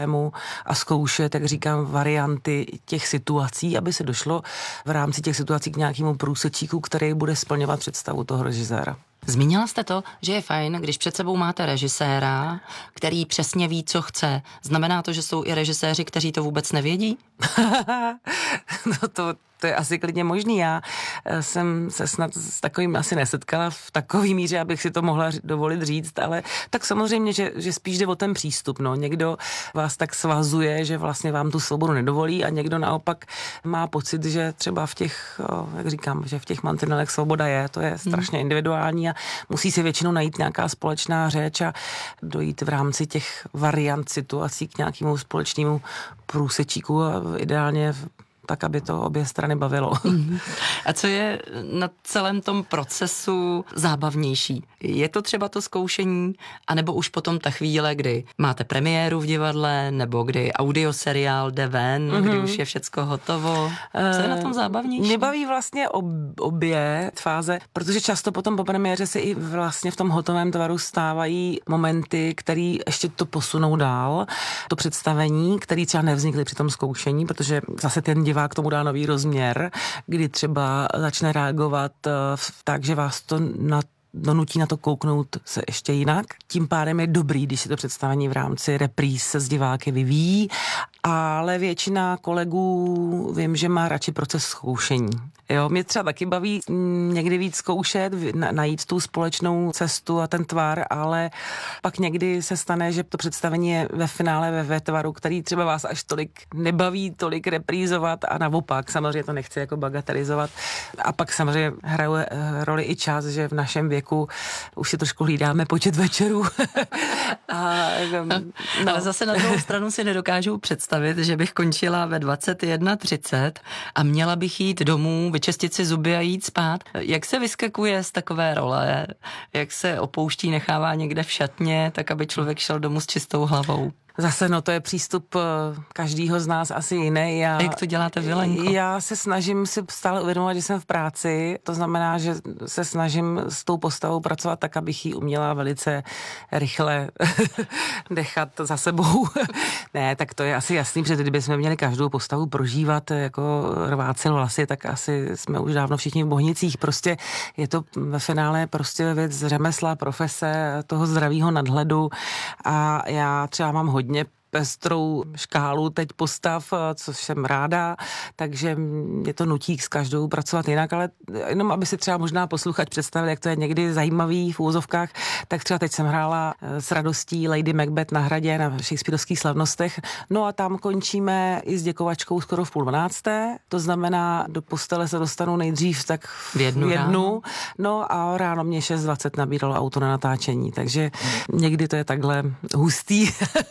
a zkoušet, jak říkám, varianty těch situací, aby se došlo v rámci těch situací k nějakému průsečíku, který bude splňovat představu toho režiséra. Zmínila jste to, že je fajn, když před sebou máte režiséra, který přesně ví, co chce. Znamená to, že jsou i režiséři, kteří to vůbec nevědí? No to je asi klidně možný. Já jsem se snad s takovým asi nesetkala v takový míře, abych si to mohla dovolit říct, ale tak samozřejmě, že spíš jde o ten přístup. No. Někdo vás tak svazuje, že vlastně vám tu svobodu nedovolí a někdo naopak má pocit, že třeba v těch, jak říkám, že v těch mantinelech svoboda je, to je strašně individuální a musí se většinou najít nějaká společná řeč a dojít v rámci těch variant situací k nějakému společnému průsečíku a ideálně tak, aby to obě strany bavilo. A co je na celém tom procesu zábavnější? Je to třeba to zkoušení, anebo už potom ta chvíle, kdy máte premiéru v divadle, nebo kdy audioseriál jde ven, kdy už je všecko hotovo? Co je na tom zábavnější? Mě baví vlastně obě fáze, protože často potom po premiéře se i vlastně v tom hotovém tvaru stávají momenty, které ještě to posunou dál, to představení, které třeba nevznikly při tom zkoušení, protože zase ten divák tomu dá nový rozměr, kdy třeba začne reagovat tak, že vás to donutí na to kouknout se ještě jinak. Tím pádem je dobrý, když se to představení v rámci repríz se s diváky vyvíjí, ale většina kolegů vím, že má radši proces zkoušení. Jo, mě třeba taky baví někdy víc zkoušet, najít tu společnou cestu a ten tvar, ale pak někdy se stane, že to představení je ve finále ve tvaru, který třeba vás až tolik nebaví, tolik reprízovat a naopak, samozřejmě to nechci jako bagatelizovat. A pak samozřejmě hraje roli i čas, že v našem věku už si trošku hlídáme počet večerů. Ale zase na druhou stranu si nedokážu představit, že bych končila ve 21:30 a měla bych jít domů, vyčistit si zuby a jít spát. Jak se vyskakuje z takové role? Jak se opouští, nechává někde v šatně, tak aby člověk šel domů s čistou hlavou? Zase, no to je přístup každýho z nás asi jiný. Jak to děláte vy, Lenko? Já se snažím si stále uvědomovat, že jsem v práci. To znamená, že se snažím s tou postavou pracovat tak, abych ji uměla velice rychle nechat za sebou. Ne, tak to je asi jasný, protože kdybychom měli každou postavu prožívat jako rvát si vlasy, tak asi jsme už dávno všichni v Bohnicích. Prostě je to ve finále prostě věc řemesla, profese, toho zdravého nadhledu a já třeba mám hodně pestrou škálu teď postav, což jsem ráda, takže mě to nutí s každou pracovat jinak, ale jenom aby si třeba možná posluchač představil, jak to je někdy zajímavý v úvozovkách, tak třeba teď jsem hrála s radostí Lady Macbeth na Hradě na Shakespearovských slavnostech, no a tam končíme i s děkovačkou skoro v 11:30, to znamená, do postele se dostanu nejdřív tak v jednu, no a ráno mě 6:20 nabíralo auto na natáčení, takže někdy to je takhle hustý.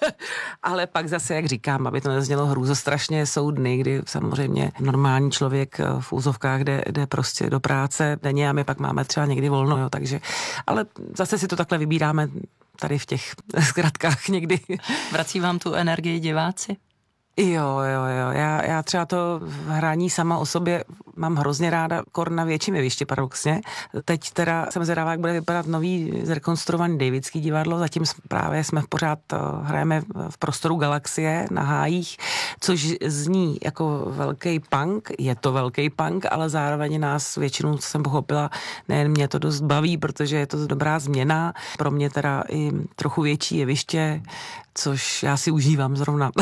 Ale pak zase, jak říkám, aby to neznělo hrůzostrašně, jsou dny, kdy samozřejmě normální člověk v úzovkách jde prostě do práce denně a my pak máme třeba někdy volno, jo, takže, ale zase si to takhle vybíráme tady v těch zkratkách někdy. Vrací vám tu energii diváci? Jo. Já třeba to hraní sama o sobě mám hrozně ráda, kor na větším jevišti paradoxně. Teď teda jsem zvědavá, jak bude vypadat nový zrekonstruovaný Davidský divadlo, zatím právě jsme hrajeme v prostoru Galaxie na Hájích, což zní jako velký punk, je to velký punk, ale zároveň nás většinou, co jsem pochopila, nejen mě to dost baví, protože je to dobrá změna, pro mě teda i trochu větší jeviště, což já si užívám zrovna.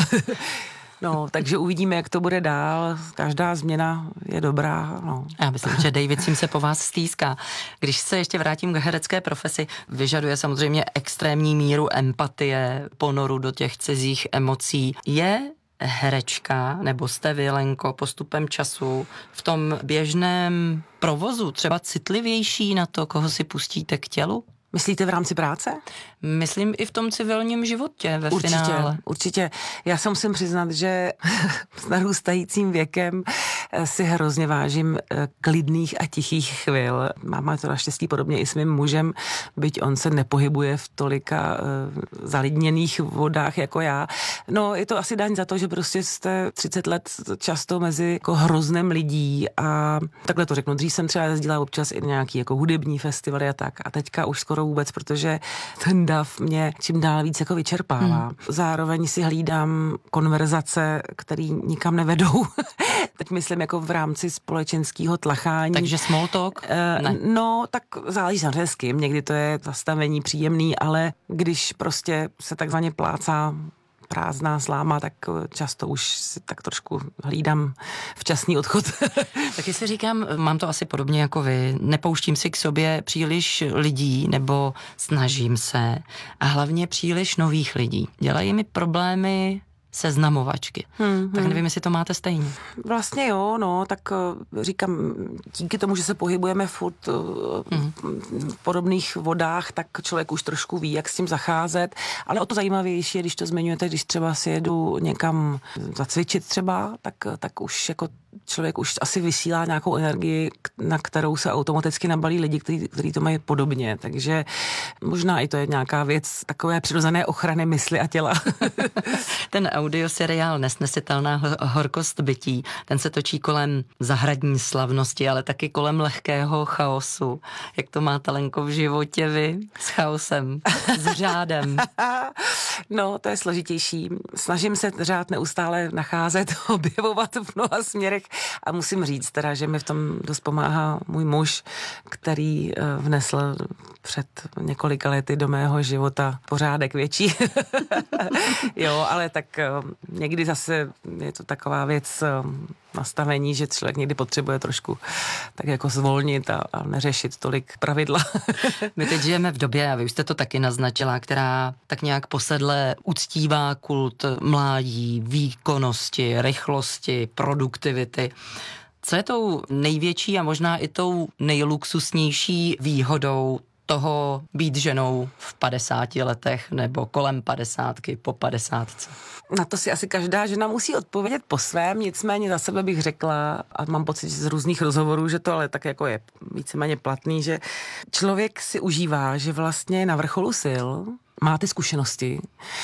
No, takže uvidíme, jak to bude dál. Každá změna je dobrá. No. Já myslím, že David Sim se po vás stýská. Když se ještě vrátím k herecké profesi, vyžaduje samozřejmě extrémní míru empatie, ponoru do těch cizích emocí. Je herečka, nebo jste vy, Lenko, postupem času v tom běžném provozu třeba citlivější na to, koho si pustíte k tělu? Myslíte v rámci práce? Myslím i v tom civilním životě ve finále. Určitě. Já se musím přiznat, že s narůstajícím věkem si hrozně vážím klidných a tichých chvil. Máme to naštěstí podobně i s mým mužem, byť on se nepohybuje v tolika zalidněných vodách jako já. No, je to asi daň za to, že prostě jste 30 let často mezi jako hrozném lidí a takhle to řeknu. Dřív jsem třeba jezdila občas i na nějaký jako hudební festivaly a tak. A teďka už skoro skoro vůbec, protože ten dav mě čím dál víc jako vyčerpává. Zároveň si hlídám konverzace, které nikam nevedou. Teď myslím jako v rámci společenského tlachání. Takže small talk? Ne. No, tak záleží samozřejmě s kým. Někdy to je zastavení příjemný, ale když prostě se takzvaně plácá prázdná sláma, tak často už si tak trošku hlídám včasný odchod. Taky si říkám, mám to asi podobně jako vy, nepouštím si k sobě příliš lidí, nebo snažím se, a hlavně příliš nových lidí. Dělají mi problémy seznamovačky. Tak nevím, jestli to máte stejně. Vlastně jo, no, tak říkám, díky tomu, že se pohybujeme furt v podobných vodách, tak člověk už trošku ví, jak s tím zacházet, ale o to zajímavější je, když to zmiňujete, když třeba si jedu někam zacvičit třeba, tak už jako člověk už asi vysílá nějakou energii, na kterou se automaticky nabalí lidi, kteří to mají podobně, takže možná i to je nějaká věc takové přirozené ochrany mysli a těla. Ten audioseriál Nesnesitelná horkost bytí, ten se točí kolem zahradní slavnosti, ale taky kolem lehkého chaosu. Jak to máte, Lenko, v životě vy? S chaosem, s řádem. No, to je složitější. Snažím se řád neustále nacházet, objevovat v mnoha směrech a musím říct teda, že mi v tom dost pomáhá můj muž, který vnesl před několika lety do mého života pořádek větší. Jo, ale tak někdy zase je to taková věc nastavení, že člověk někdy potřebuje trošku tak jako zvolnit a neřešit tolik pravidla. My teď žijeme v době, a vy už jste to taky naznačila, která tak nějak posedle uctívá kult mládí, výkonnosti, rychlosti, produktivity. Co je tou největší a možná i tou nejluxusnější výhodou toho být ženou v 50 letech nebo kolem 50, po 50? Na to si asi každá žena musí odpovědět po svém, nicméně za sebe bych řekla, a mám pocit z různých rozhovorů, že to ale tak jako je víceméně platný, že člověk si užívá, že vlastně je na vrcholu sil, má ty zkušenosti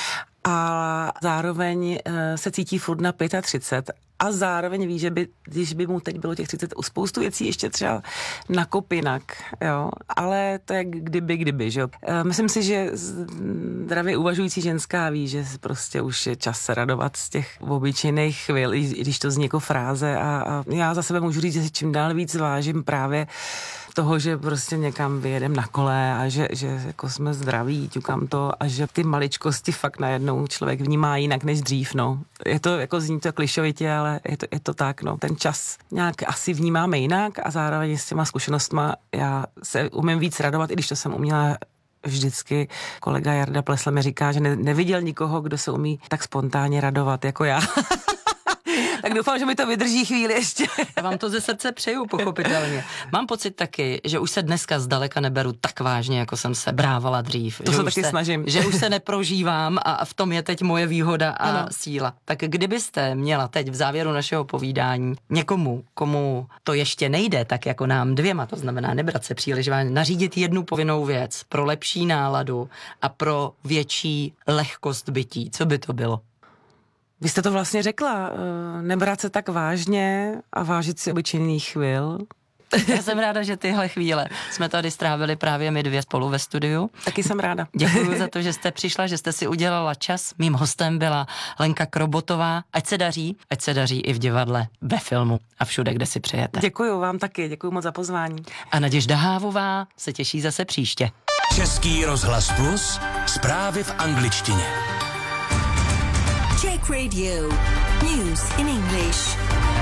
a zároveň se cítí furt na 35 a zároveň ví, že když by mu teď bylo těch 30, spoustu věcí ještě třeba nakop jinak, jo, ale to je kdyby, že jo. Myslím si, že zdravě uvažující ženská ví, že prostě už je čas se radovat z těch obyčejných chvil, i když to zní jako fráze a já za sebe můžu říct, že si čím dál víc vážím právě toho, že prostě někam vyjedem na kole a že jako jsme zdraví, ťukám to a že ty maličkosti fakt najednou člověk vnímá jinak než dřív, no. Je to jako zní to klišovitě, ale je to tak, no. Ten čas nějak asi vnímáme jinak a zároveň s těma zkušenostma já se umím víc radovat, i když to jsem uměla vždycky. Kolega Jarda Plesl mi říká, že neviděl nikoho, kdo se umí tak spontánně radovat jako já. Tak doufám, že mi to vydrží chvíli ještě. Já vám to ze srdce přeju, pochopitelně. Mám pocit taky, že už se dneska zdaleka neberu tak vážně, jako jsem se brávala dřív. To se taky snažím. Že už se neprožívám a v tom je teď moje výhoda a síla. Tak kdybyste měla teď v závěru našeho povídání někomu, komu to ještě nejde, tak jako nám dvěma, to znamená nebrat se příliš vážně, nařídit jednu povinnou věc pro lepší náladu a pro větší lehkost bytí, co by to bylo? Vy jste to vlastně řekla, nebrat se tak vážně a vážit si obyčejných chvil. Já jsem ráda, že tyhle chvíle jsme tady strávili právě my dvě spolu ve studiu. Taky jsem ráda. Děkuji za to, že jste přišla, že jste si udělala čas. Mým hostem byla Lenka Krobotová. Ať se daří i v divadle, ve filmu a všude, kde si přejete. Děkuji vám taky, děkuji moc za pozvání. A Naděžda Hávová se těší zase příště. Český rozhlas Plus, zprávy v angličtině. Czech Radio. News in English.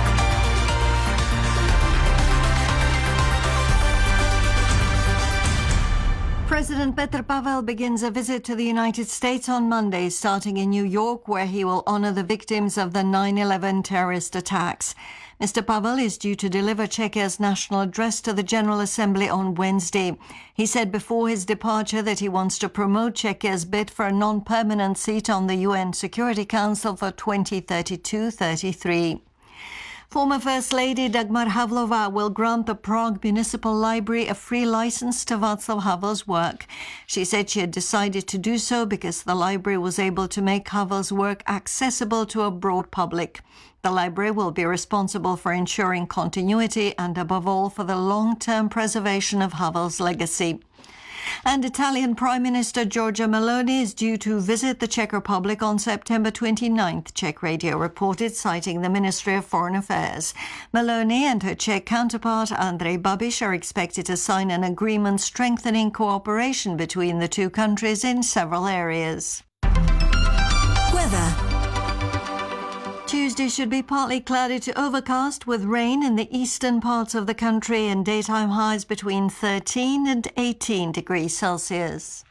President Petr Pavel begins a visit to the United States on Monday, starting in New York, where he will honor the victims of the 9/11 terrorist attacks. Mr. Pavel is due to deliver Czechia's national address to the General Assembly on Wednesday. He said before his departure that he wants to promote Czechia's bid for a non-permanent seat on the UN Security Council for 2032-33. Former First Lady Dagmar Havlová will grant the Prague Municipal Library a free license to Václav Havel's work. She said she had decided to do so because the library was able to make Havel's work accessible to a broad public. The library will be responsible for ensuring continuity and, above all, for the long-term preservation of Havel's legacy. And Italian Prime Minister Giorgia Meloni is due to visit the Czech Republic on September 29th, Czech radio reported, citing the Ministry of Foreign Affairs. Meloni and her Czech counterpart Andrej Babiš are expected to sign an agreement strengthening cooperation between the two countries in several areas. Weather. Tuesday should be partly cloudy to overcast with rain in the eastern parts of the country and daytime highs between 13 and 18 degrees Celsius.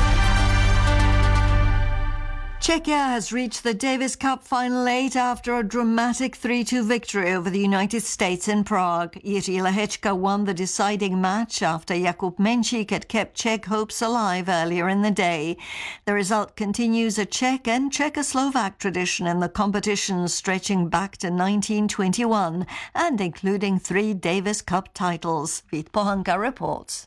Czechia has reached the Davis Cup Final 8 after a dramatic 3-2 victory over the United States in Prague. Jiří Lehečka won the deciding match after Jakub Menšík had kept Czech hopes alive earlier in the day. The result continues a Czech and Czechoslovak tradition in the competition stretching back to 1921 and including 3 Davis Cup titles. Vít Pohanka reports.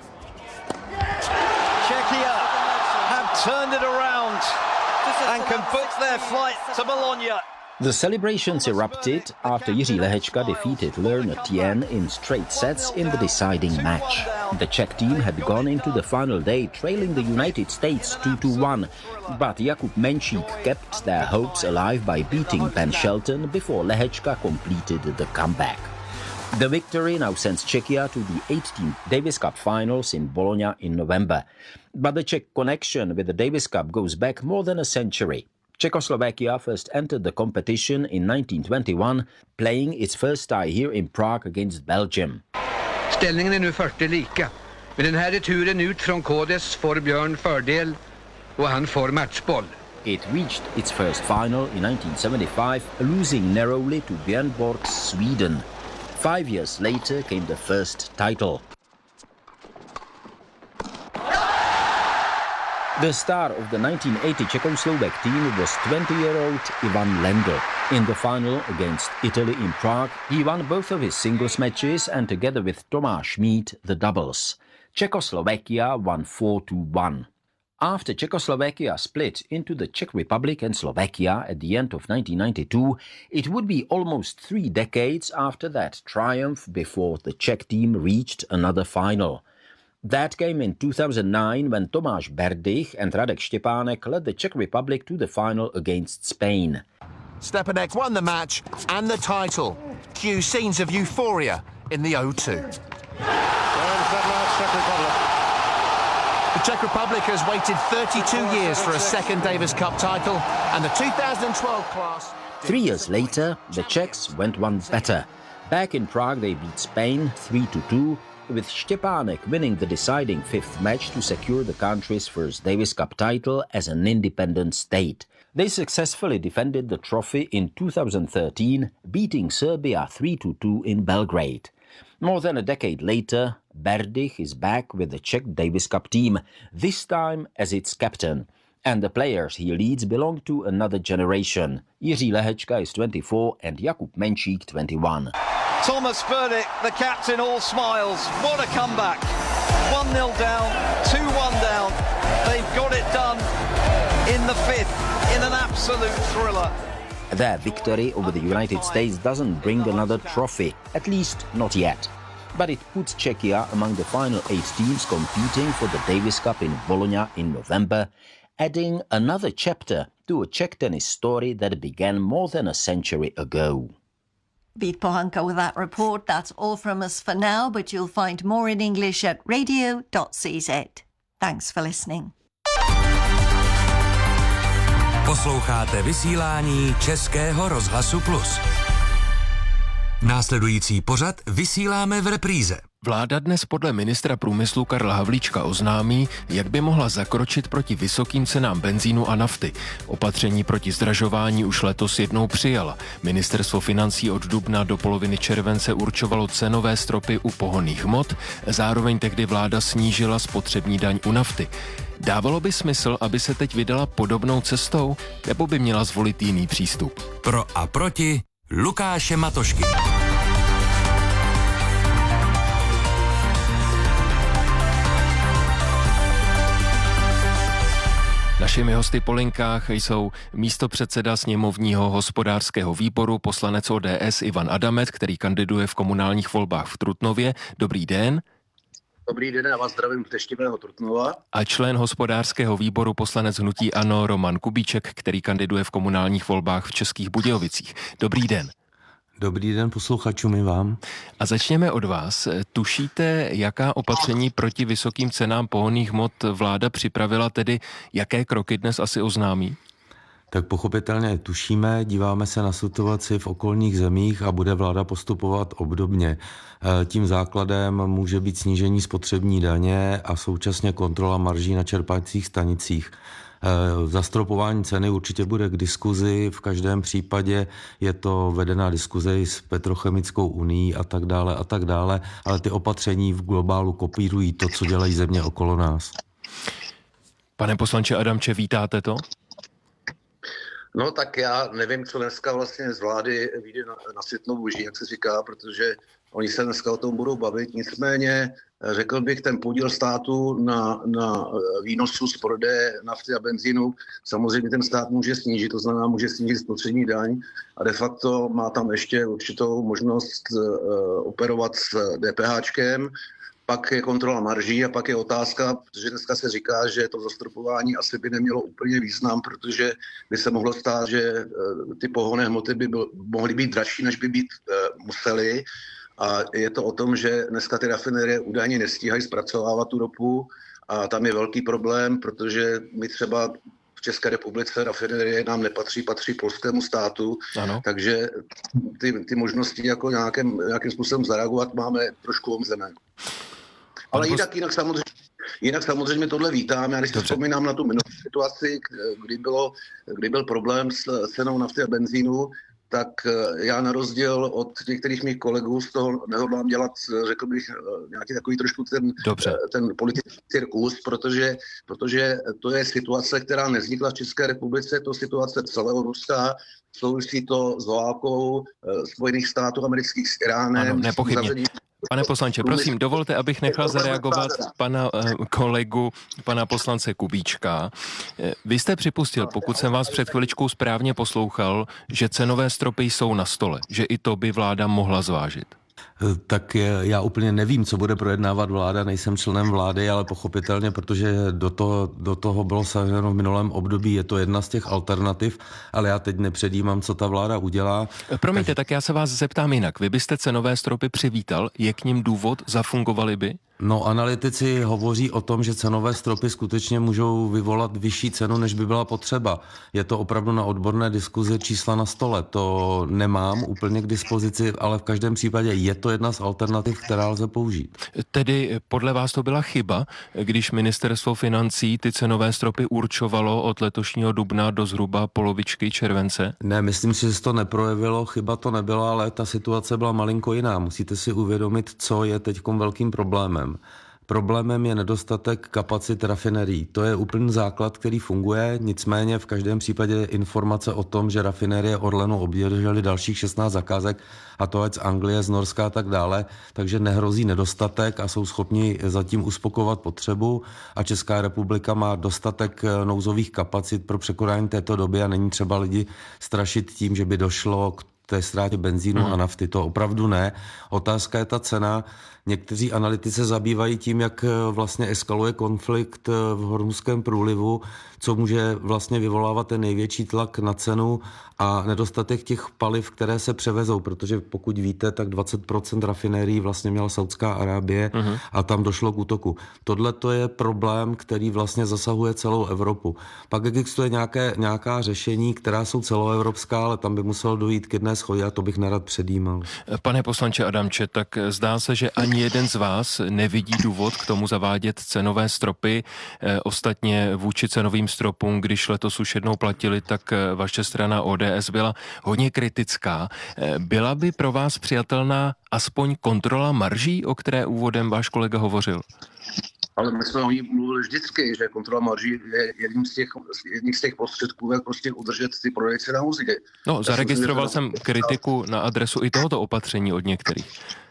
Czechia have turned it around and can book their flight to Bologna. The celebrations erupted after Jiří Lehečka defeated Lerner Tien in straight sets in the deciding match. The Czech team had gone into the final day trailing the United States 2-1, but Jakub Menšík kept their hopes alive by beating Ben Shelton before Lehečka completed the comeback. The victory now sends Czechia to the 18th Davis Cup finals in Bologna in November. But the Czech connection with the Davis Cup goes back more than a century. Czechoslovakia first entered the competition in 1921, playing its first tie here in Prague against Belgium. Ställningen är nu 40 lika. Med den här returen ut från KDS får Björn fördel och han får matchboll. It reached its first final in 1975, losing narrowly to Björn Borg's Sweden. 5 years later came the first title. The star of the 1980 Czechoslovak team was 20-year-old Ivan Lendl. In the final against Italy in Prague, he won both of his singles matches and together with Tomáš Schmid, the doubles. Czechoslovakia won 4-1. After Czechoslovakia split into the Czech Republic and Slovakia at the end of 1992, it would be almost 3 decades after that triumph before the Czech team reached another final. That came in 2009 when Tomáš Berdych and Radek Štěpánek led the Czech Republic to the final against Spain. Stepanek won the match and the title. Cue scenes of euphoria in the O2. The Czech Republic has waited 32 years for a second Davis Cup title, and the 2012 class... 3 years later, the Czechs went one better. Back in Prague, they beat Spain 3-2, with Štěpánek winning the deciding 5th match to secure the country's first Davis Cup title as an independent state. They successfully defended the trophy in 2013, beating Serbia 3-2 in Belgrade. More than a decade later, Berdych is back with the Czech Davis Cup team, this time as its captain. And the players he leads belong to another generation. Jiří Lehečka is 24 and Jakub Menšík 21. Thomas Berdych, the captain, all smiles. What a comeback. 1-0 down, 2-1 down. They've got it done in the 5th in an absolute thriller. Their victory over the United States doesn't bring another trophy, at least not yet. But it puts Czechia among the final 8 teams competing for the Davis Cup in Bologna in November, adding another chapter to a Czech tennis story that began more than a century ago. Vít Pohanka with that report. That's all from us for now, but you'll find more in English at radio.cz. Thanks for listening. Posloucháte vysílání Českého rozhlasu Plus. Následující pořad vysíláme v repríze. Vláda dnes podle ministra průmyslu Karla Havlíčka oznámí, jak by mohla zakročit proti vysokým cenám benzínu a nafty. Opatření proti zdražování už letos jednou přijala. Ministerstvo financí od dubna do poloviny července určovalo cenové stropy u pohonných hmot, zároveň tehdy vláda snížila spotřební daň u nafty. Dávalo by smysl, aby se teď vydala podobnou cestou, nebo by měla zvolit jiný přístup? Pro a proti Lukáše Matošky. Našimi hosty po linkách jsou místopředseda sněmovního hospodářského výboru, poslanec ODS Ivan Adamec, který kandiduje v komunálních volbách v Trutnově. Dobrý den. Dobrý den, já vás zdravím Třeštivého Trutnova. A člen hospodářského výboru poslanec hnutí ANO Roman Kubíček, který kandiduje v komunálních volbách v Českých Budějovicích. Dobrý den. Dobrý den posluchačům i vám. A začněme od vás. Tušíte, jaká opatření proti vysokým cenám pohonných hmot vláda připravila, tedy jaké kroky dnes asi oznámí? Tak pochopitelně tušíme, díváme se na situaci v okolních zemích a bude vláda postupovat obdobně. Tím základem může být snížení spotřební daně a současně kontrola marží na čerpacích stanicích. Zastropování ceny určitě bude k diskuzi, v každém případě je to vedená diskuze s Petrochemickou unií a tak dále, ale ty opatření v globálu kopírují to, co dělají země okolo nás. Pane poslanče Adamče, vítáte to? No tak já nevím, co dneska vlastně z vlády vyjde na světnou buží, jak se říká, protože oni se dneska o tom budou bavit. Nicméně řekl bych, ten podíl státu na výnosu z prodeje nafty a benzínu, samozřejmě ten stát může snížit, to znamená může snížit spotřební daň a de facto má tam ještě určitou možnost operovat s DPHčkem. Pak je kontrola marží a pak je otázka, protože dneska se říká, že to zastropování asi by nemělo úplně význam, protože by se mohlo stát, že ty pohonné hmoty by mohly být dražší, než by být musely. A je to o tom, že dneska ty rafinerie údajně nestíhají zpracovávat tu ropu a tam je velký problém, protože my třeba v České republice rafinerie nám nepatří, patří polskému státu, ano. Takže ty možnosti jako nějakým způsobem zareagovat máme trošku omezené. Ale jinak samozřejmě tohle vítám. Já když si vzpomínám na tu minulou situaci, kdy byl problém s cenou nafty a benzínu, tak já na rozdíl od některých mých kolegů z toho nehodlám dělat, řekl bych, nějaký takový trošku ten politický cirkus, protože to je situace, která nevznikla v České republice, to je situace celoruská, souvisí to s válkou Spojených států amerických s Iránem. Ano, nepochybně. Pane poslanče, prosím, dovolte, abych nechal zareagovat pana kolegu, pana poslance Kubíčka. Vy jste připustil, pokud jsem vás před chviličkou správně poslouchal, že cenové stropy jsou na stole, že i to by vláda mohla zvážit. Tak já úplně nevím, co bude projednávat vláda, nejsem členem vlády, ale pochopitelně, protože do toho bylo saženo v minulém období, je to jedna z těch alternativ, ale já teď nepředjímám, co ta vláda udělá. Promiňte, tak já se vás zeptám jinak. Vy byste cenové stropy přivítal? Je k nim důvod? Zafungovaly by? No, analytici hovoří o tom, že cenové stropy skutečně můžou vyvolat vyšší cenu, než by byla potřeba. Je to opravdu na odborné diskuzi čísla na stole. To nemám úplně k dispozici, ale v každém případě je to jedna z alternativ, která lze použít. Tedy podle vás to byla chyba, když ministerstvo financí ty cenové stropy určovalo od letošního dubna do zhruba polovičky července? Ne, myslím si, že se to neprojevilo, chyba to nebyla, ale ta situace byla malinko jiná. Musíte si uvědomit, co je teďkom velkým problémem. Problémem je nedostatek kapacit rafinerií. To je úplný základ, který funguje, nicméně v každém případě informace o tom, že rafinerie Orlenu obdržely dalších 16 zakázek, a to ať z Anglie, z Norska a tak dále, takže nehrozí nedostatek a jsou schopni zatím uspokojovat potřebu a Česká republika má dostatek nouzových kapacit pro překonání této doby a není třeba lidi strašit tím, že by došlo k té ztrátě benzínu a nafty. To opravdu ne. Otázka je ta cena. Někteří analytici se zabývají tím, jak vlastně eskaluje konflikt v Hormuzském průlivu, co může vlastně vyvolávat ten největší tlak na cenu a nedostatek těch paliv, které se převezou, protože pokud víte, tak 20% rafinérií vlastně měla Saudská Arábie a tam došlo k útoku. Tohle to je problém, který vlastně zasahuje celou Evropu. Pak existuje nějaká řešení, která jsou celoevropská, ale tam by muselo dojít k jedné shodě a to bych nerad předjímal. Pane poslanče Adamče, tak zdá se, že ani jeden z vás nevidí důvod k tomu zavádět cenové stropy. Ostatně vůči cenovým stropům, když letos už jednou platili, tak vaše strana ODS byla hodně kritická. Byla by pro vás přijatelná aspoň kontrola marží, o které úvodem váš kolega hovořil? Ale my jsme o ní mluvili vždycky, že kontrola marží je jedním z těch prostředků, jak prostě udržet ty prodejce na úzdě. No, zaregistroval jsem kritiku na adresu i tohoto opatření od některých.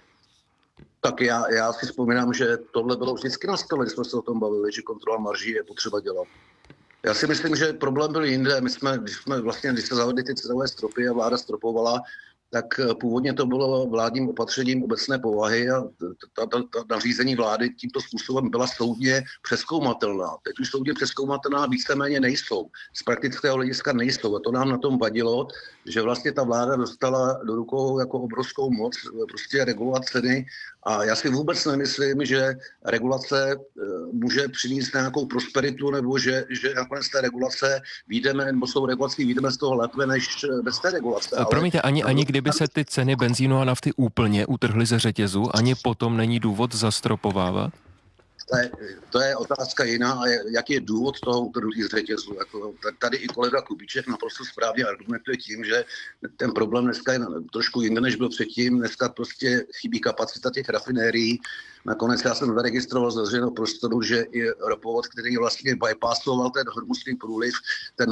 Tak já si vzpomínám, že tohle bylo vždycky na stole, když jsme se o tom bavili, že kontrola marží je potřeba dělat. Já si myslím, že problém byl jinde. Když se zavedly ty cenové stropy a vláda stropovala, tak původně to bylo vládním opatřením obecné povahy a ta nařízení vlády tímto způsobem byla soudně přezkoumatelná. Teď už soudně přezkoumatelná víceméně nejsou. Z praktického hlediska nejsou. A to nám na tom vadilo, že vlastně ta vláda dostala do rukou jako obrovskou moc prostě regulovat ceny. A já si vůbec nemyslím, že regulace může přinést nějakou prosperitu, nebo že nakonec té regulace vyjdeme, nebo s tou regulací vyjdeme z toho lépe než bez té regulace. Promiňte, ani kdyby se ty ceny benzínu a nafty úplně utrhly ze řetězu, ani potom není důvod zastropovávat? To je otázka jiná, a jaký je důvod toho utrhnutí z řetězu. Jako, tady i kolega Kubíček naprosto správně argumentuje tím, že ten problém dneska je trošku jinde, než byl předtím. Dneska prostě chybí kapacita těch rafinérií. Nakonec já jsem zaregistroval z veřejného prostoru, že i ropovod, který vlastně bypassoval ten hormuzský průliv, ten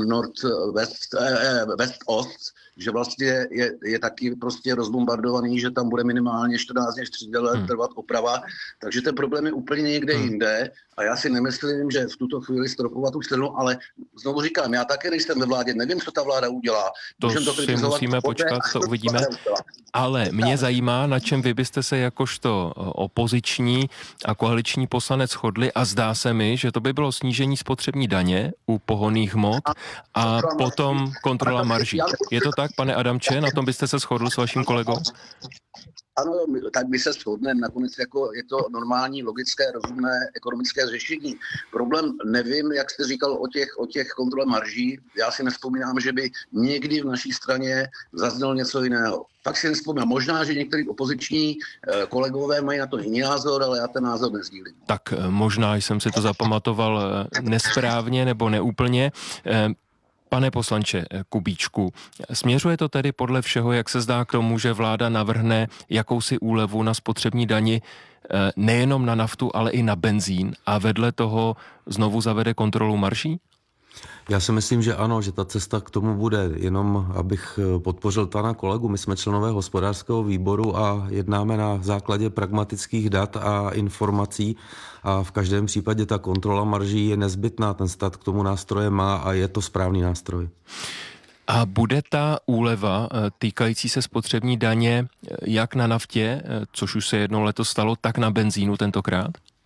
West-Ost, že vlastně je taky prostě rozbombardovaný, že tam bude minimálně 14 až 30 let trvat oprava. Takže ten problém je úplně někde jinde a já si nemyslím, že v tuto chvíli stropovat tu cenu, ale znovu říkám, já také nejsem ve vládě, nevím, co ta vláda udělá. To si musíme počkat, to uvidíme. Ale mě zajímá, na čem vy byste se jakožto opoziční a koaliční poslanec shodli a zdá se mi, že to by bylo snížení spotřební daně u pohonných hmot a potom kontrola marží. Je to tak, pane Adamče, na tom byste se shodl s vaším kolegou? Ano, tak my se shodneme. Nakonec jako je to normální, logické, rozumné ekonomické řešení. Problém nevím, jak jste říkal o těch kontrole marží. Já si nevzpomínám, že by někdy v naší straně zaznělo něco jiného. Fakt si nevzpomínám. Možná, že některý opoziční kolegové mají na to jiný názor, ale já ten názor nezdílím. Tak možná jsem si to zapamatoval nesprávně nebo neúplně. Pane poslanče Kubíčku, směřuje to tedy podle všeho, jak se zdá, k tomu, že vláda navrhne jakousi úlevu na spotřební dani nejenom na naftu, ale i na benzín a vedle toho znovu zavede kontrolu marží? Já si myslím, že ano, že ta cesta k tomu bude, jenom abych podpořil pana kolegu. My jsme členové hospodářského výboru a jednáme na základě pragmatických dat a informací a v každém případě ta kontrola marží je nezbytná, ten stát k tomu nástroje má a je to správný nástroj. A bude ta úleva týkající se spotřební daně jak na naftě, což už se jednou letos stalo, tak na benzínu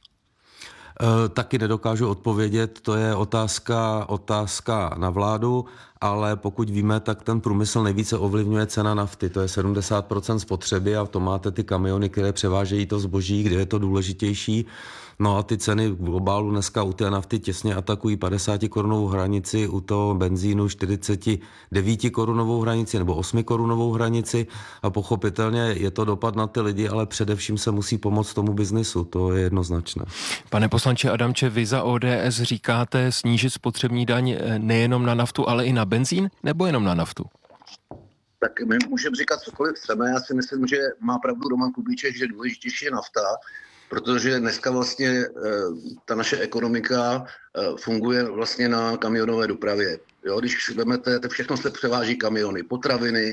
Taky nedokážu odpovědět, to je otázka na vládu, ale pokud víme, tak ten průmysl nejvíce ovlivňuje cena nafty, to je 70% spotřeby a to máte ty kamiony, které převážejí to zboží, kde je to důležitější. No a ty ceny v globálu dneska u té nafty těsně atakují 50 korunovou hranici, u toho benzínu 49 korunovou hranici nebo 8 korunovou hranici a pochopitelně je to dopad na ty lidi, ale především se musí pomoct tomu biznisu, to je jednoznačné. Pane poslanče Adamče, vy za ODS říkáte snížit spotřební daň nejenom na naftu, ale i na benzín, nebo jenom na naftu? Tak my můžeme říkat cokoliv chceme, já si myslím, že má pravdu Roman Kubíček, že důležitější je nafta, protože dneska vlastně ta naše ekonomika funguje vlastně na kamionové dopravě. Jo, když vezmete, tak všechno se převáží kamiony, potraviny,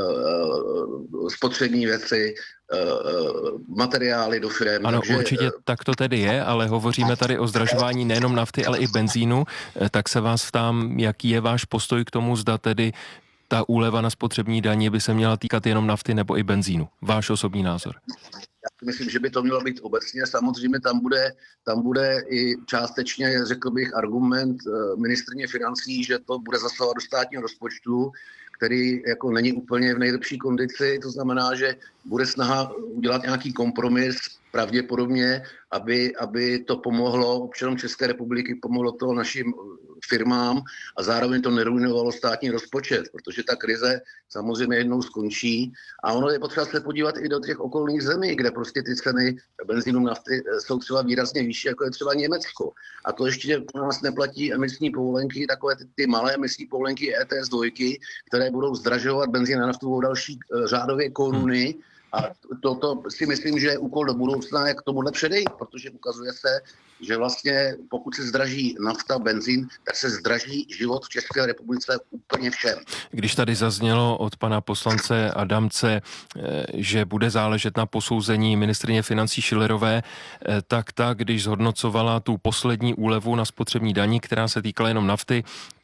spotřební věci, materiály do firem. Ano, takže určitě tak to tedy je, ale hovoříme tady o zdražování nejenom nafty, ale i benzínu, tak se vás ptám, jaký je váš postoj k tomu, zda tedy ta úleva na spotřební daně by se měla týkat jenom nafty nebo i benzínu. Váš osobní názor? Já myslím, že by to mělo být obecně. Samozřejmě tam bude i částečně, řekl bych, argument ministryně financí, že to bude zasahovat do státního rozpočtu, který jako není úplně v nejlepší kondici. To znamená, že bude snaha udělat nějaký kompromis, pravděpodobně, aby to pomohlo občanům České republiky, pomohlo to našim firmám a zároveň to neruinovalo státní rozpočet, protože ta krize samozřejmě jednou skončí a ono je potřeba se podívat i do těch okolních zemí, kde prostě ty ceny benzínu nafty jsou třeba výrazně vyšší, jako je třeba Německo. A to ještě u nás neplatí emisní povolenky, takové ty malé emisní povolenky ETS 2, které budou zdražovat benzín a naftu o další řádově koruny. A to si myslím, že je úkol do budoucna, jak tomuhle předejít, protože ukazuje se, že vlastně pokud se zdraží nafta, benzín, tak se zdraží život v České republice úplně všem. Když tady zaznělo od pana poslance Adamce, že bude záležet na posouzení ministryně financí Schillerové, tak ta, když zhodnocovala tu poslední úlevu na spotřební dani, která se týkala jenom nafty,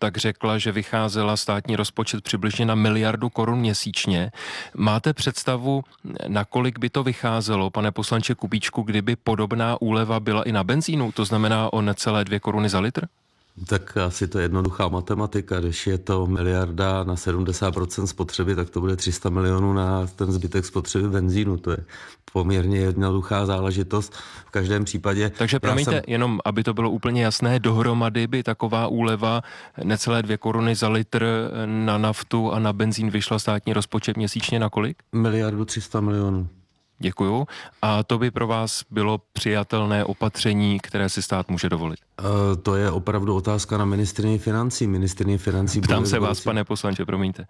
tak řekla, že vycházela státní rozpočet přibližně na 1 miliardu korun měsíčně. Máte představu, nakolik by to vycházelo, pane poslanče Kubíčku, kdyby podobná úleva byla i na benzínu, to znamená o necelé 2 koruny za litr? Tak asi to je jednoduchá matematika, když je to 1 miliarda na 70% spotřeby, tak to bude 300 milionů na ten zbytek spotřeby benzínu. To je poměrně jednoduchá záležitost v každém případě. Takže promiňte, jenom aby to bylo úplně jasné, dohromady by taková úleva necelé 2 koruny za litr na naftu a na benzín vyšla státní rozpočet měsíčně na kolik? 1 miliardu 300 milionů. Děkuju. A to by pro vás bylo přijatelné opatření, které si stát může dovolit? To je opravdu otázka na ministryni financí. Ptám se vás, pane poslanče, promiňte.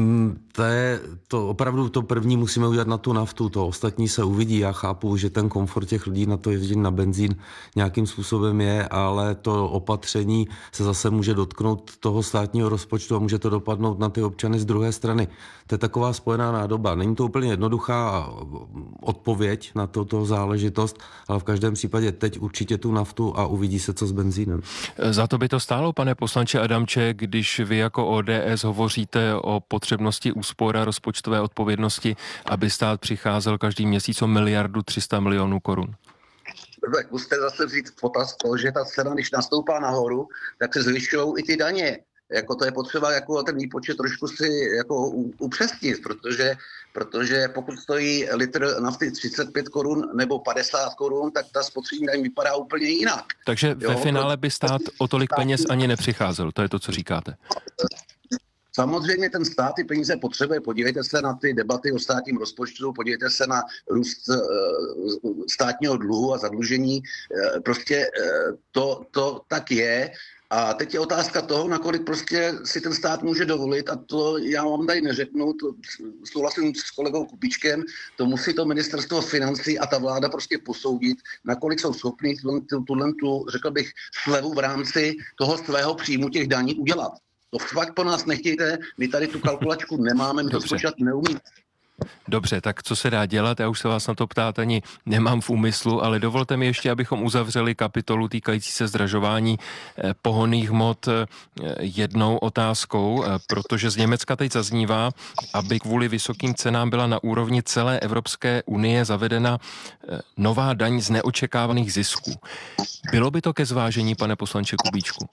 To opravdu to první musíme udělat na tu naftu, to ostatní se uvidí. Já chápu, že ten komfort těch lidí na to jezdit na benzín nějakým způsobem je, ale to opatření se zase může dotknout toho státního rozpočtu a může to dopadnout na ty občany z druhé strany. To je taková spojená nádoba. Není to úplně jednoduchá odpověď na toto záležitost, ale v každém případě teď určitě tu naftu a uvidí se, co s benzínem. Za to by to stálo, pane poslanče Adamče, když vy jako ODS hovoříte o potřebnosti úspor a rozpočtové odpovědnosti, aby stát přicházel každý měsíc o 1 miliardu 300 milionů korun. Tak musíte zase vzít v potaz to, že ta cena, když nastoupá nahoru, tak se zvyšují i ty daně. Jako to je potřeba jako ten výpočet trošku si jako upřesnit, protože pokud stojí litr nafty 35 korun nebo 50 korun, tak ta spotřební daň vypadá úplně jinak. Takže ve finále by stát o tolik peněz ani nepřicházel, to je to, co říkáte. Samozřejmě ten stát ty peníze potřebuje. Podívejte se na ty debaty o státním rozpočtu, podívejte se na růst státního dluhu a zadlužení. Prostě to tak je. A teď je otázka toho, nakolik prostě si ten stát může dovolit, a to já vám tady neřeknu, to souhlasím s kolegou Kubíčkem, to musí to ministerstvo financí a ta vláda prostě posoudit, nakolik jsou schopni tu, řekl bych, slevu v rámci toho svého příjmu těch daní udělat. To fakt po nás nechtějte, my tady tu kalkulačku nemáme, my to spočítat neumíme. Dobře, tak co se dá dělat? Já už se vás na to ptát ani nemám v úmyslu, ale dovolte mi ještě, abychom uzavřeli kapitolu týkající se zdražování pohonných hmot jednou otázkou, protože z Německa teď zaznívá, aby kvůli vysokým cenám byla na úrovni celé Evropské unie zavedena nová daň z neočekávaných zisků. Bylo by to ke zvážení, pane poslanče Kubíčku?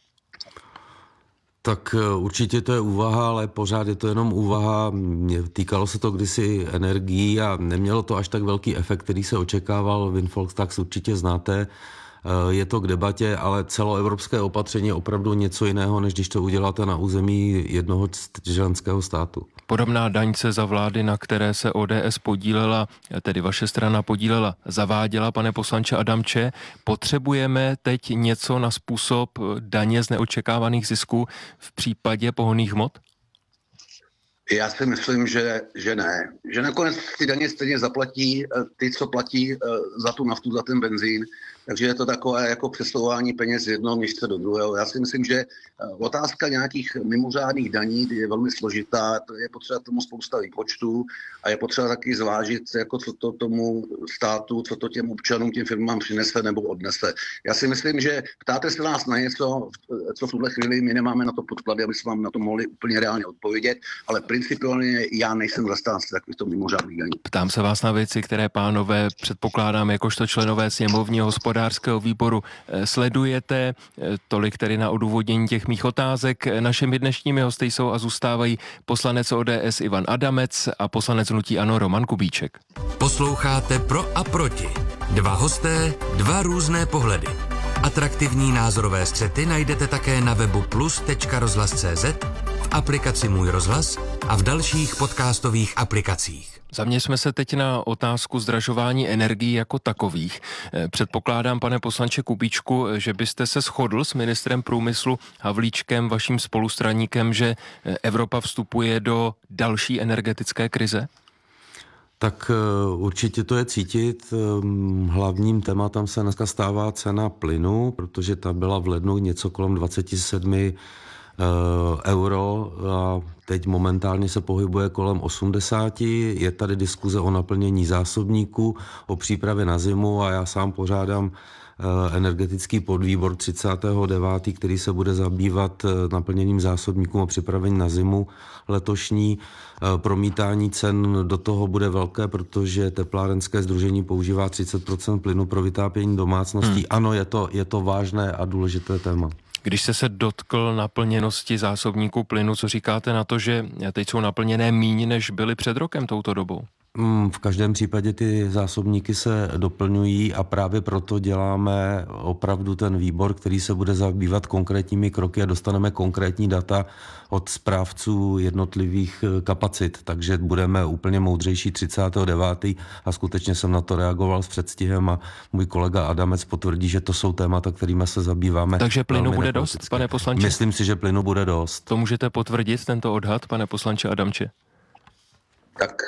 Tak určitě to je úvaha, ale pořád je to jenom úvaha. Týkalo se to kdysi energií a nemělo to až tak velký efekt, který se očekával. Windfall tax určitě znáte. Je to k debatě, ale celoevropské opatření je opravdu něco jiného, než když to uděláte na území jednoho členského státu. Podobná daň se za vlády, na které se ODS podílela, tedy vaše strana podílela, zaváděla, pane poslanče Adamče. Potřebujeme teď něco na způsob daně z neočekávaných zisků v případě pohonných hmot? Já si myslím, že ne. Že nakonec ty daně stejně zaplatí ty, co platí za tu naftu, za ten benzín. Takže je to takové jako přesouvání peněz z jednoho měsíce do druhého. Já si myslím, že otázka nějakých mimořádných daní je velmi složitá. Je potřeba tomu spousta výpočtů a je potřeba taky zvážit, jako co to tomu státu, co to těm občanům, těm firmám přinese nebo odnese. Já si myslím, že ptáte se nás na něco, co v tuhle chvíli my nemáme na to podklady, aby jsme vám na to mohli úplně reálně odpovědět, ale principiálně já nejsem zastánce takovýchto mimořádných daní. Ptám se vás na věci, které, pánové, předpokládám jakožto členové sněmovního hospodářského výboru sledujete. Tolik tedy na odůvodnění těch mých otázek. Našimi dnešními hosty jsou a zůstávají poslanec ODS Ivan Adamec a poslanec hnutí ANO Roman Kubíček. Posloucháte Pro a proti. Dva hosté, dva různé pohledy. Atraktivní názorové střety najdete také na webu plus.rozhlas.cz, v aplikaci Můj rozhlas a v dalších podcastových aplikacích. Zaměřme se teď na otázku zdražování energií jako takových. Předpokládám, pane poslanče Kubíčku, že byste se shodl s ministrem průmyslu Havlíčkem, vaším spolustraníkem, že Evropa vstupuje do další energetické krize? Tak určitě to je cítit. Hlavním tématem se dneska stává cena plynu, protože ta byla v lednu něco kolem 27 euro a teď momentálně se pohybuje kolem 80. Je tady diskuze o naplnění zásobníků, o přípravě na zimu a já sám pořádám energetický podvýbor 39., který se bude zabývat naplněním zásobníků a připravení na zimu letošní. Promítání cen do toho bude velké, protože teplárenské sdružení používá 30% plynu pro vytápění domácností. Ano, je to vážné a důležité téma. Když jste se dotkl naplněnosti zásobníků plynu, co říkáte na to, že teď jsou naplněné míň, než byly před rokem touto dobou? V každém případě ty zásobníky se doplňují a právě proto děláme opravdu ten výbor, který se bude zabývat konkrétními kroky a dostaneme konkrétní data od správců jednotlivých kapacit, takže budeme úplně moudřejší 39. a skutečně jsem na to reagoval s předstihem a můj kolega Adamec potvrdí, že to jsou témata, kterými se zabýváme. Takže plynu bude dost, pane poslanče? Myslím si, že plynu bude dost. To můžete potvrdit, tento odhad, pane poslanče Adamče? Tak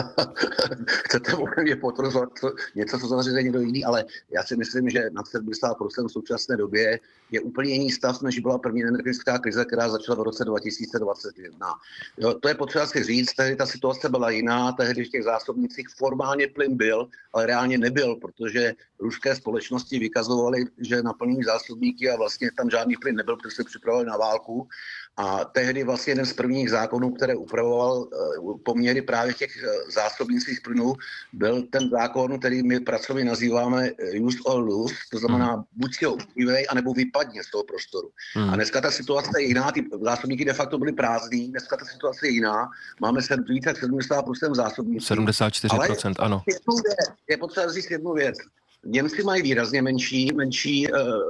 chcete mě potvrzovat něco, co zařizuje někdo jiný, ale já si myslím, že na 70% v současné době je úplně jiný stav, než byla první energetická krize, která začala v roce 2021. Jo, to je potřeba si říct, tehdy ta situace byla jiná, tehdy v těch zásobnicích formálně plyn byl, ale reálně nebyl, protože ruské společnosti vykazovaly, že naplňují zásobníky a vlastně tam žádný plyn nebyl, protože se připravovali na válku. A tehdy vlastně jeden z prvních zákonů, které upravoval poměry právě těch zásobnicích plynů, byl ten zákon, který my pracovně nazýváme use or lose, to znamená buď si ho užívej, anebo vypadni z toho prostoru. A dneska ta situace je jiná, ty zásobníky de facto byly prázdný, dneska ta situace je jiná, máme více jak 70% zásobníků. 74%, ano. Je potřeba říct jednu věc. Němci mají výrazně menší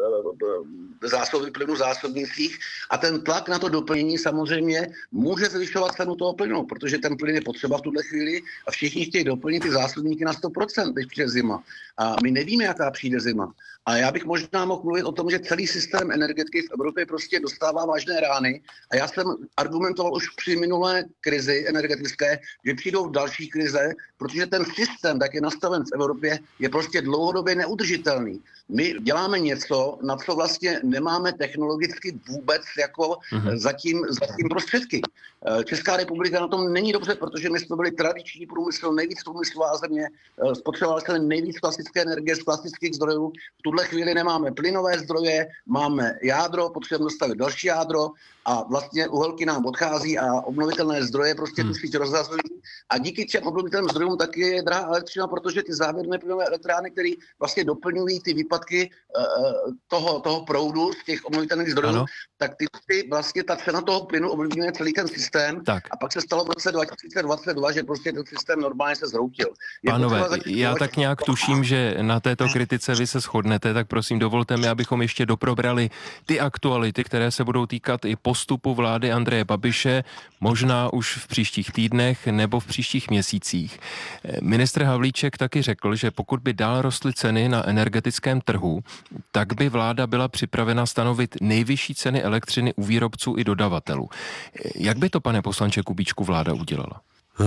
zásoby plynu v zásobnicích a ten tlak na to doplnění samozřejmě může zvyšovat cenu toho plynu, protože ten plyn je potřeba v tuhle chvíli a všichni chtějí doplnit ty zásobníky na 100%, když přijde zima. A my nevíme, jaká přijde zima. A já bych možná mohl mluvit o tom, že celý systém energetiky v Evropě prostě dostává vážné rány. A já jsem argumentoval už při minulé krizi energetické, že přijdou další krize, protože ten systém, tak je nastaven v Evropě, je prostě dlouhodobě neudržitelný. My děláme něco, na co vlastně nemáme technologicky vůbec jako zatím prostředky. Česká republika na tom není dobře, protože my jsme byli tradiční průmysl, nejvíc průmyslová země, spotřebovali jsme nejvíc klasické energie z klasických zdrojů. V tuhle chvíli nemáme plynové zdroje, máme jádro, potřebujeme dostavit další jádro a vlastně uhelky nám odchází a obnovitelné zdroje prostě tu síť rozhazují. A díky těm obnovitelným zdrojům taky je drahá elektřina, protože ty závěrné plynové elektrárny, které vlastně doplňují ty výpadky toho proudu z těch obnovitelných zdrojů, ano, tak ty vlastně ta cena toho plynu ovlivňuje celý ten systém. Tak. A pak se stalo v roce 2022, že prostě ten systém normálně se zhroutil. Pánové, já tak nějak tuším, že na této kritice vy se shodnete, tak prosím dovolte mi, abychom ještě doprobrali ty aktuality, které se budou týkat i postupu vlády Andreje Babiše, možná už v příštích týdnech nebo v příštích měsících. Ministr Havlíček taky řekl, že pokud by dál rostly ceny na energetickém trhu, tak by vláda byla připravena stanovit nejvyšší ceny elektřiny u výrobců i dodavatelů. Jak by to, pane poslanče Kubíčku, vláda udělala?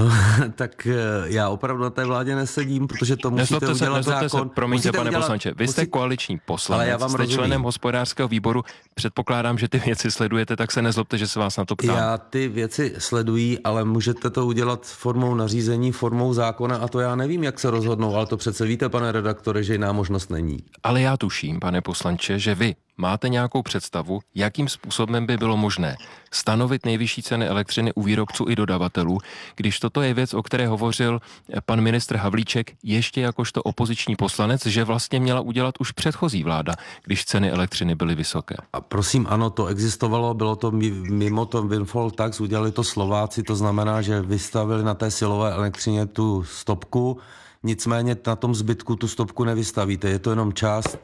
Tak já opravdu na té vládě nesedím, protože to musíte udělat zákon. Promiňte, pane poslanče, vy jste koaliční poslanec, jste členem hospodářského výboru, předpokládám, že ty věci sledujete, tak se nezlobte, že se vás na to ptám. Já ty věci sleduji, ale můžete to udělat formou nařízení, formou zákona a to já nevím, jak se rozhodnou, ale to přece víte, pane redaktore, že jiná možnost není. Ale já tuším, pane poslanče, že vy máte nějakou představu, jakým způsobem by bylo možné stanovit nejvyšší ceny elektřiny u výrobců i dodavatelů, když toto je věc, o které hovořil pan ministr Havlíček ještě jakožto opoziční poslanec, že vlastně měla udělat už předchozí vláda, když ceny elektřiny byly vysoké. A prosím, ano, to existovalo, bylo to mimo to windfall tax, udělali to Slováci, to znamená, že vystavili na té silové elektřině tu stopku, nicméně na tom zbytku tu stopku nevystavíte, je to jenom část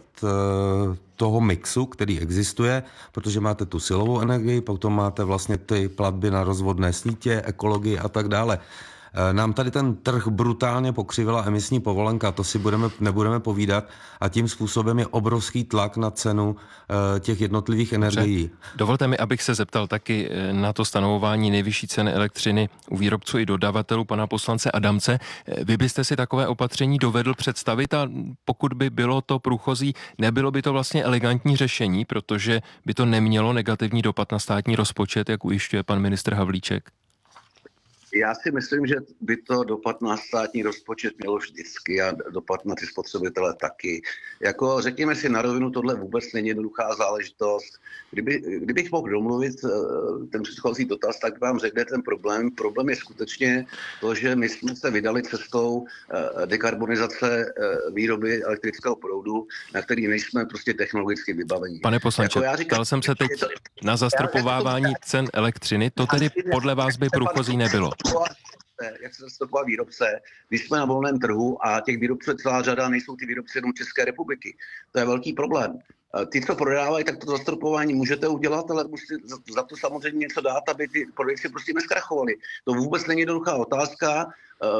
toho mixu, který existuje, protože máte tu silovou energii, potom máte vlastně ty platby na rozvodné sítě, ekologii a tak dále. Nám tady ten trh brutálně pokřivila emisní povolenka, to si nebudeme povídat a tím způsobem je obrovský tlak na cenu těch jednotlivých energií. Dovolte mi, abych se zeptal taky na to stanovování nejvyšší ceny elektřiny u výrobců i dodavatelů pana poslance Adamce. Vy byste si takové opatření dovedl představit a pokud by bylo to průchozí, nebylo by to vlastně elegantní řešení, protože by to nemělo negativní dopad na státní rozpočet, jak ujišťuje pan ministr Havlíček? Já si myslím, že by to dopad na státní rozpočet mělo vždycky a dopad na ty spotřebitele taky. Jako řekněme si na rovinu, tohle vůbec není jednoduchá záležitost. Kdybych mohl domluvit ten předchozí dotaz, tak vám řekne ten problém. Problém je skutečně to, že my jsme se vydali cestou dekarbonizace výroby elektrického proudu, na který nejsme prostě technologicky vybavení. Pane poslanče, ptal jsem se teď na zastropovávání cen elektřiny. To tedy podle vás by průchozí nebylo? Jak se zastupoval výrobce, když jsme na volném trhu a těch výrobců je celá řada, nejsou ty výrobci jenom České republiky. To je velký problém. Ty, co prodávají, tak to zastropování můžete udělat, ale musíte za to samozřejmě něco dát, aby ty prodejci prostě neskrachovaly. To vůbec není jednoduchá otázka.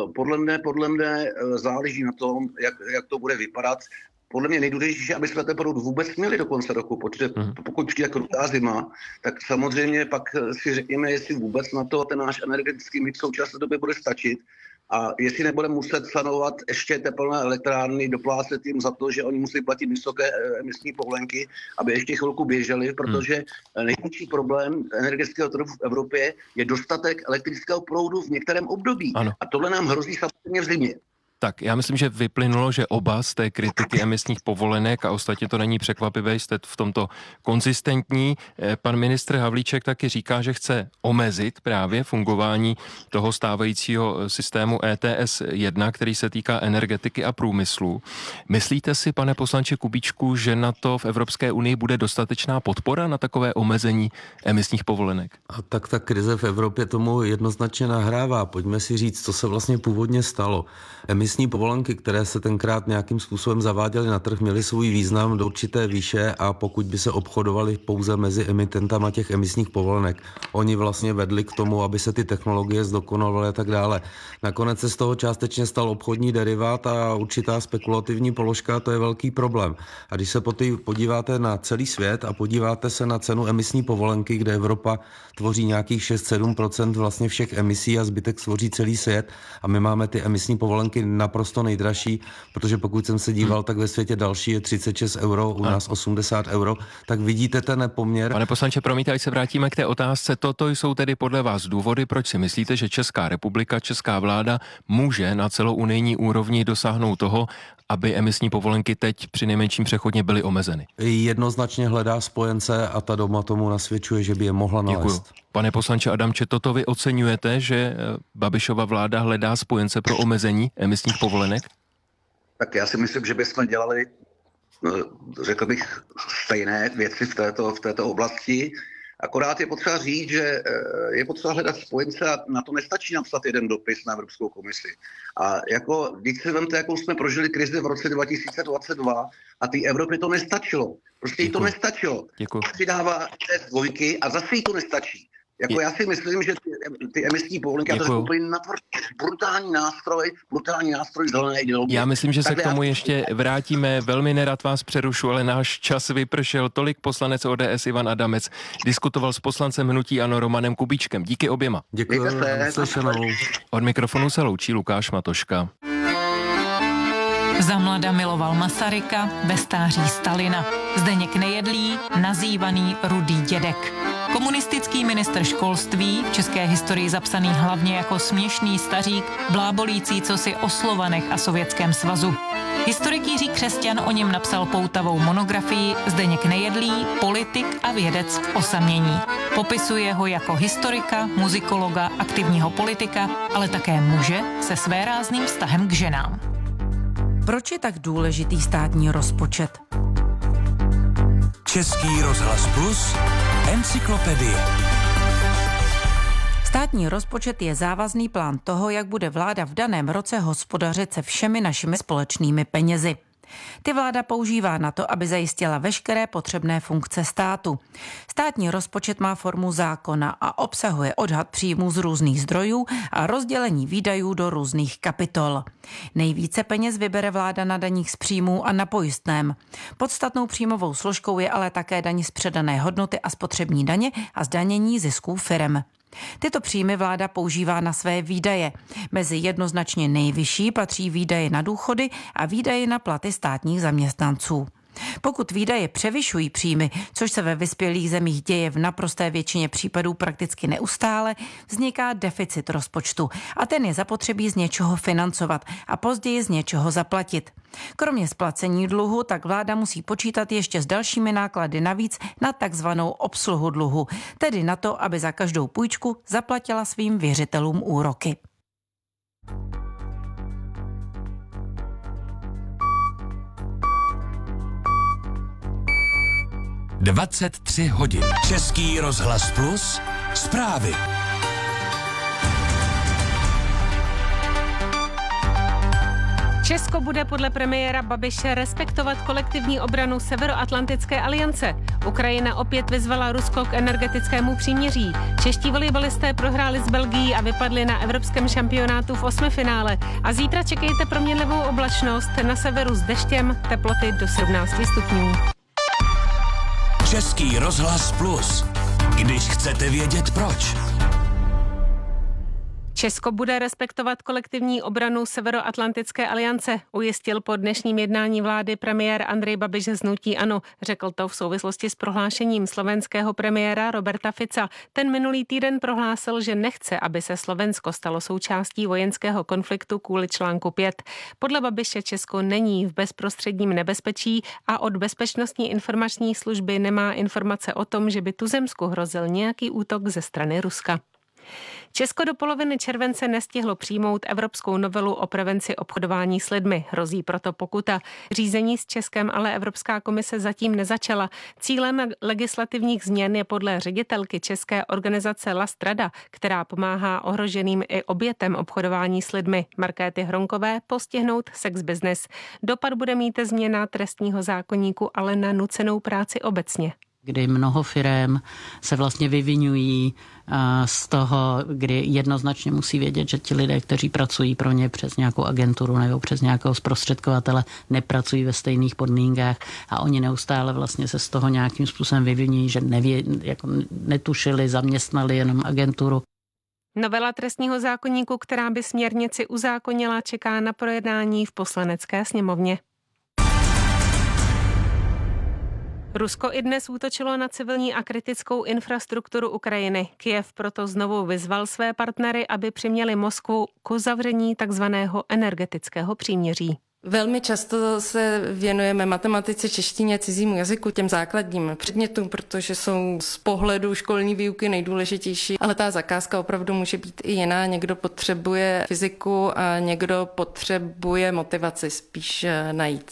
Podle mne záleží na tom, jak to bude vypadat. Podle mě nejdůležitější, aby jsme ten produkt vůbec měli do konce roku, protože pokud přijde krutá zima, tak samozřejmě pak si řekněme, jestli vůbec na to ten náš energetický mix v současné době bude stačit a jestli nebudeme muset sanovat ještě tepelné elektrárny, doplácet jim za to, že oni musí platit vysoké emisní povolenky, aby ještě chvilku běželi, protože největší problém energetického trhu v Evropě je dostatek elektrického proudu v některém období. Ano. A tohle nám hrozí samozřejmě v zimě. Tak, já myslím, že vyplynulo, že oba z té kritiky emisních povolenek, a ostatně to není překvapivé, jste v tomto konzistentní. Pan ministr Havlíček taky říká, že chce omezit právě fungování toho stávajícího systému ETS 1, který se týká energetiky a průmyslu. Myslíte si, pane poslanče Kubíčku, že na to v Evropské unii bude dostatečná podpora na takové omezení emisních povolenek? A tak ta krize v Evropě tomu jednoznačně nahrává. Pojďme si říct, co se vlastně původně stalo. Emisní povolenky, které se tenkrát nějakým způsobem zaváděly na trh, měly svůj význam do určité výše a pokud by se obchodovaly pouze mezi emitentama těch emisních povolenek, oni vlastně vedli k tomu, aby se ty technologie zdokonalovaly a tak dále. Nakonec se z toho částečně stal obchodní derivát a určitá spekulativní položka, to je velký problém. A když se podíváte na celý svět a podíváte se na cenu emisní povolenky, kde Evropa tvoří nějakých 6-7% vlastně všech emisí a zbytek tvoří celý svět a my máme ty emisní povolenky naprosto nejdražší, protože pokud jsem se díval, tak ve světě další je 36 euro, u nás 80 euro, tak vidíte ten nepoměr. Pane poslanče, promiňte, ať se vrátíme k té otázce. Toto jsou tedy podle vás důvody, proč si myslíte, že Česká republika, česká vláda může na celounijní úrovni dosáhnout toho, aby emisní povolenky teď při nejmenším přechodně byly omezeny? Jednoznačně hledá spojence a ta doma tomu nasvědčuje, že by je mohla nalézt. Děkuju. Pane poslanče Adamče, toto vy oceňujete, že Babišova vláda hledá spojence pro omezení emisních povolenek? Tak já si myslím, že bychom dělali, řekl bych, stejné věci v této oblasti. Akorát je potřeba říct, že je potřeba hledat spojence a na to nestačí napsat jeden dopis na Evropskou komisi. A jako, když si vemte, jakou jsme prožili krizi v roce 2022 a té Evropě to nestačilo. Prostě jí to nestačilo. Přidává dvojky a zase jí to nestačí. Jako já si myslím, že ty emisní povolenky, to je úplně brutální nástroj zelené ideologie. Já myslím, že se k tomu ještě vrátíme. Velmi nerad vás přerušu, ale náš čas vypršel. Tolik poslanec ODS Ivan Adamec diskutoval s poslancem hnutí ANO Romanem Kubíčkem. Díky oběma. Děkuji. Od mikrofonu se loučí Lukáš Matoška. Za mlada miloval Masaryka, ve stáří Stalina. Zdeněk Nejedlý, nazývaný Rudý dědek. Komunistický ministr školství, v české historii zapsaný hlavně jako směšný stařík, blábolící cosi o Slovanech a Sovětském svazu. Historik Jiří Křesťan o něm napsal poutavou monografii Zdeněk Nejedlý, politik a vědec v osamění. Popisuje ho jako historika, muzikologa, aktivního politika, ale také muže se svérázným vztahem k ženám. Proč je tak důležitý státní rozpočet? Český rozhlas Plus, encyklopedie. Státní rozpočet je závazný plán toho, jak bude vláda v daném roce hospodařit se všemi našimi společnými penězi. Ty vláda používá na to, aby zajistila veškeré potřebné funkce státu. Státní rozpočet má formu zákona a obsahuje odhad příjmů z různých zdrojů a rozdělení výdajů do různých kapitol. Nejvíce peněz vybere vláda na daních z příjmů a na pojistném. Podstatnou příjmovou složkou je ale také daň z předané hodnoty a spotřební daně a zdanění zisků firem. Tyto příjmy vláda používá na své výdaje. Mezi jednoznačně nejvyšší patří výdaje na důchody a výdaje na platy státních zaměstnanců. Pokud výdaje převyšují příjmy, což se ve vyspělých zemích děje v naprosté většině případů prakticky neustále, vzniká deficit rozpočtu a ten je zapotřebí z něčeho financovat a později z něčeho zaplatit. Kromě splacení dluhu tak vláda musí počítat ještě s dalšími náklady navíc na takzvanou obsluhu dluhu, tedy na to, aby za každou půjčku zaplatila svým věřitelům úroky. ...23 hodin. Český rozhlas Plus, zprávy. Česko bude podle premiéra Babiše respektovat kolektivní obranu Severoatlantické aliance. Ukrajina opět vyzvala Rusko k energetickému příměří. Čeští volejbalisté prohráli s Belgií a vypadli na evropském šampionátu v osmifinále. A zítra čekejte proměnlivou oblačnost, na severu s deštěm, teploty do 17 stupňů. Český rozhlas Plus. Když chcete vědět proč. Česko bude respektovat kolektivní obranu Severoatlantické aliance, ujistil po dnešním jednání vlády premiér Andrej Babiš z hnutí ANO. Řekl to v souvislosti s prohlášením slovenského premiéra Roberta Fica. Ten minulý týden prohlásil, že nechce, aby se Slovensko stalo součástí vojenského konfliktu kvůli článku 5. Podle Babiše Česko není v bezprostředním nebezpečí a od Bezpečnostní informační služby nemá informace o tom, že by tuzemsku hrozil nějaký útok ze strany Ruska. Česko do poloviny července nestihlo přijmout evropskou novelu o prevenci obchodování s lidmi. Hrozí proto pokuta. Řízení s Českem ale Evropská komise zatím nezačala. Cílem legislativních změn je podle ředitelky české organizace La Strada, která pomáhá ohroženým i obětem obchodování s lidmi, Markéty Hronkové, postihnout sex business. Dopad bude mít změna trestního zákoníku, ale na nucenou práci obecně. Kdy mnoho firem se vlastně vyvinují z toho, kdy jednoznačně musí vědět, že ti lidé, kteří pracují pro ně přes nějakou agenturu nebo přes nějakého zprostředkovatele, nepracují ve stejných podmínkách a oni neustále vlastně se z toho nějakým způsobem vyvinují, že netušili, zaměstnali jenom agenturu. Novela trestního zákoníku, která by směrnici uzákonila, čeká na projednání v Poslanecké sněmovně. Rusko i dnes útočilo na civilní a kritickou infrastrukturu Ukrajiny. Kyjev proto znovu vyzval své partnery, aby přiměli Moskvu k uzavření takzvaného energetického příměří. Velmi často se věnujeme matematice, češtině, cizímu jazyku, těm základním předmětům, protože jsou z pohledu školní výuky nejdůležitější, ale ta zakázka opravdu může být i jiná. Někdo potřebuje fyziku a někdo potřebuje motivaci spíš najít.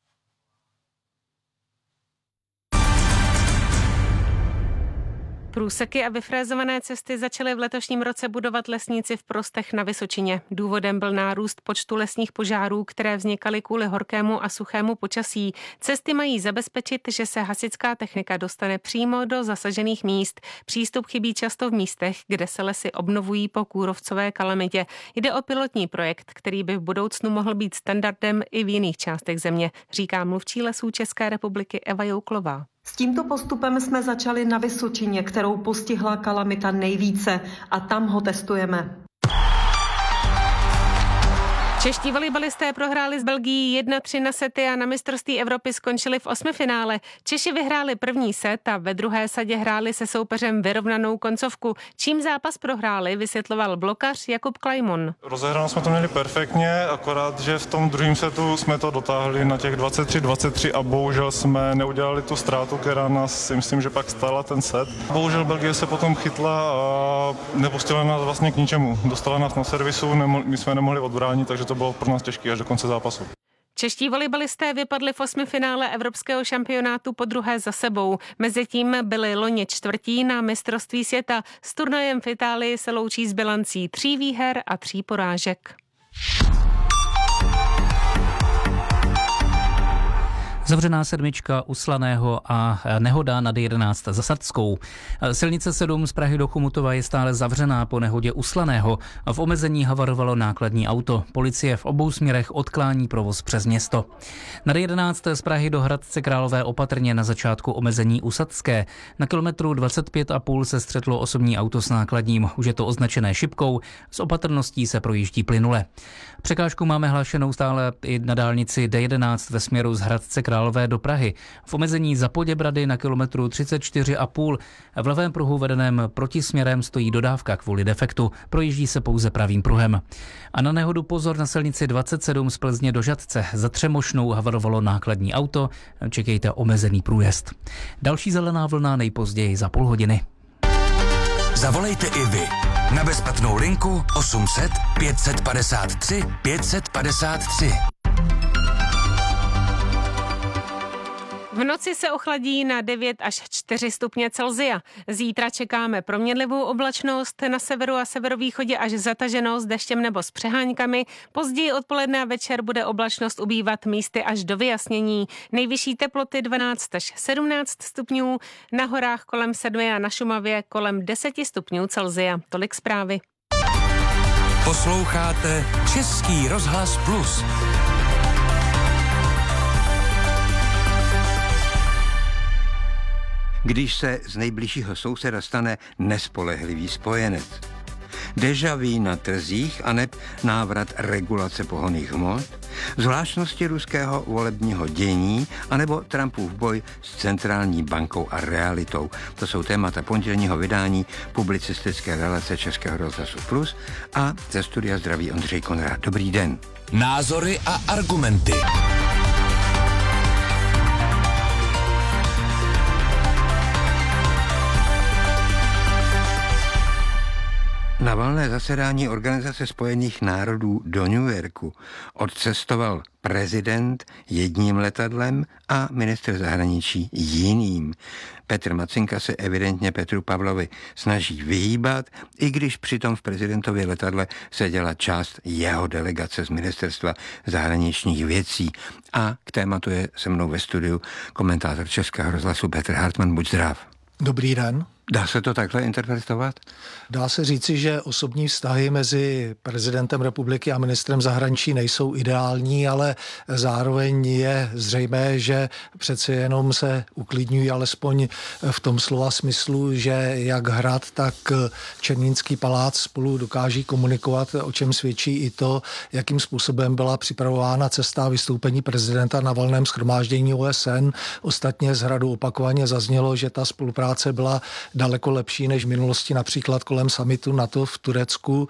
Průseky a vyfrézované cesty začaly v letošním roce budovat lesníci v Prostech na Vysočině. Důvodem byl nárůst počtu lesních požárů, které vznikaly kvůli horkému a suchému počasí. Cesty mají zabezpečit, že se hasičská technika dostane přímo do zasažených míst. Přístup chybí často v místech, kde se lesy obnovují po kůrovcové kalamitě. Jde o pilotní projekt, který by v budoucnu mohl být standardem i v jiných částech země, říká mluvčí Lesů České republiky Eva Jouklová. S tímto postupem jsme začali na Vysočině, kterou postihla kalamita nejvíce, a tam ho testujeme. Čeští volejbalisté prohráli s Belgií 1-3 na sety a na mistrovství Evropy skončili v osmifinále. Češi vyhráli první set a ve druhé sadě hráli se soupeřem vyrovnanou koncovku. Čím zápas prohráli, vysvětloval blokař Jakub Klajmon. Rozehráno jsme to měli perfektně, akorát, že v tom druhém setu jsme to dotáhli na těch 23-23 a bohužel jsme neudělali tu ztrátu, která nás, si myslím, že pak stála ten set. Bohužel Belgie se potom chytla a nepustila nás vlastně k ničemu. Dostala nás na servisu, my jsme nemohli odbránit, takže to bylo pro nás těžké až do konce zápasu. Čeští volejbalisté vypadli v osmifinále evropského šampionátu po druhé za sebou. Mezitím byli loni čtvrtí na mistrovství světa. S turnajem v Itálii se loučí s bilancí 3 výher a 3 porážek. Zavřená sedmička u Slaného a nehoda na D11 za Sadskou. Silnice 7 z Prahy do Chomutova je stále zavřená po nehodě u Slaného. V omezení havarovalo nákladní auto. Policie v obou směrech odklání provoz přes město. Na D11 z Prahy do Hradce Králové opatrně na začátku omezení u Sadské. Na kilometru 25,5 se střetlo osobní auto s nákladním. Už je to označené šipkou. S opatrností se projíždí plynule. Překážku máme hlášenou stále i na dálnici D11 ve směru z Hradce Králové Králové do Prahy. V omezení za Poděbrady na kilometru 34,5 v levém pruhu vedeném protisměrem stojí dodávka kvůli defektu. Projíždí se pouze pravým pruhem. A na nehodu pozor na silnici 27 z Plzně do Žatce. Za Třemošnou havarovalo nákladní auto. Čekejte omezený průjezd. Další zelená vlna nejpozději za půl hodiny. Zavolejte i vy na bezplatnou linku 800 553 553. V noci se ochladí na 9 až 4 stupně Celsia. Zítra čekáme proměnlivou oblačnost, na severu a severovýchodě až zataženo s deštěm nebo s přeháňkami. Později odpoledne a večer bude oblačnost ubývat místy až do vyjasnění. Nejvyšší teploty 12 až 17 stupňů, na horách kolem 7 a na Šumavě kolem 10 stupňů Celsia. Tolik zprávy. Posloucháte Český rozhlas Plus. Když se z nejbližšího souseda stane nespolehlivý spojenec. Déjà vu na trzích aneb návrat regulace pohonných hmot, zvláštnosti ruského volebního dění anebo Trumpův boj s centrální bankou a realitou. To jsou témata pondělního vydání publicistické relace Českého rozhlasu Plus a ze studia zdraví Ondřej Konrád. Dobrý den. Názory a argumenty. Na valné zasedání Organizace spojených národů do New Yorku odcestoval prezident jedním letadlem a ministr zahraničí jiným. Petr Macinka se evidentně Petru Pavlovi snaží vyhýbat, i když přitom v prezidentově letadle seděla část jeho delegace z ministerstva zahraničních věcí. A k tématu je se mnou ve studiu komentátor Českého rozhlasu Petr Hartmann. Buď zdrav. Dobrý den. Dá se to takhle interpretovat? Dá se říci, že osobní vztahy mezi prezidentem republiky a ministrem zahraničí nejsou ideální, ale zároveň je zřejmé, že přece jenom se uklidňují alespoň v tom slova smyslu, že jak hrad, tak Černínský palác spolu dokáží komunikovat, o čem svědčí i to, jakým způsobem byla připravována cesta a vystoupení prezidenta na valném shromáždění OSN. Ostatně z hradu opakovaně zaznělo, že ta spolupráce byla daleko lepší než v minulosti, například kolem summitu NATO v Turecku.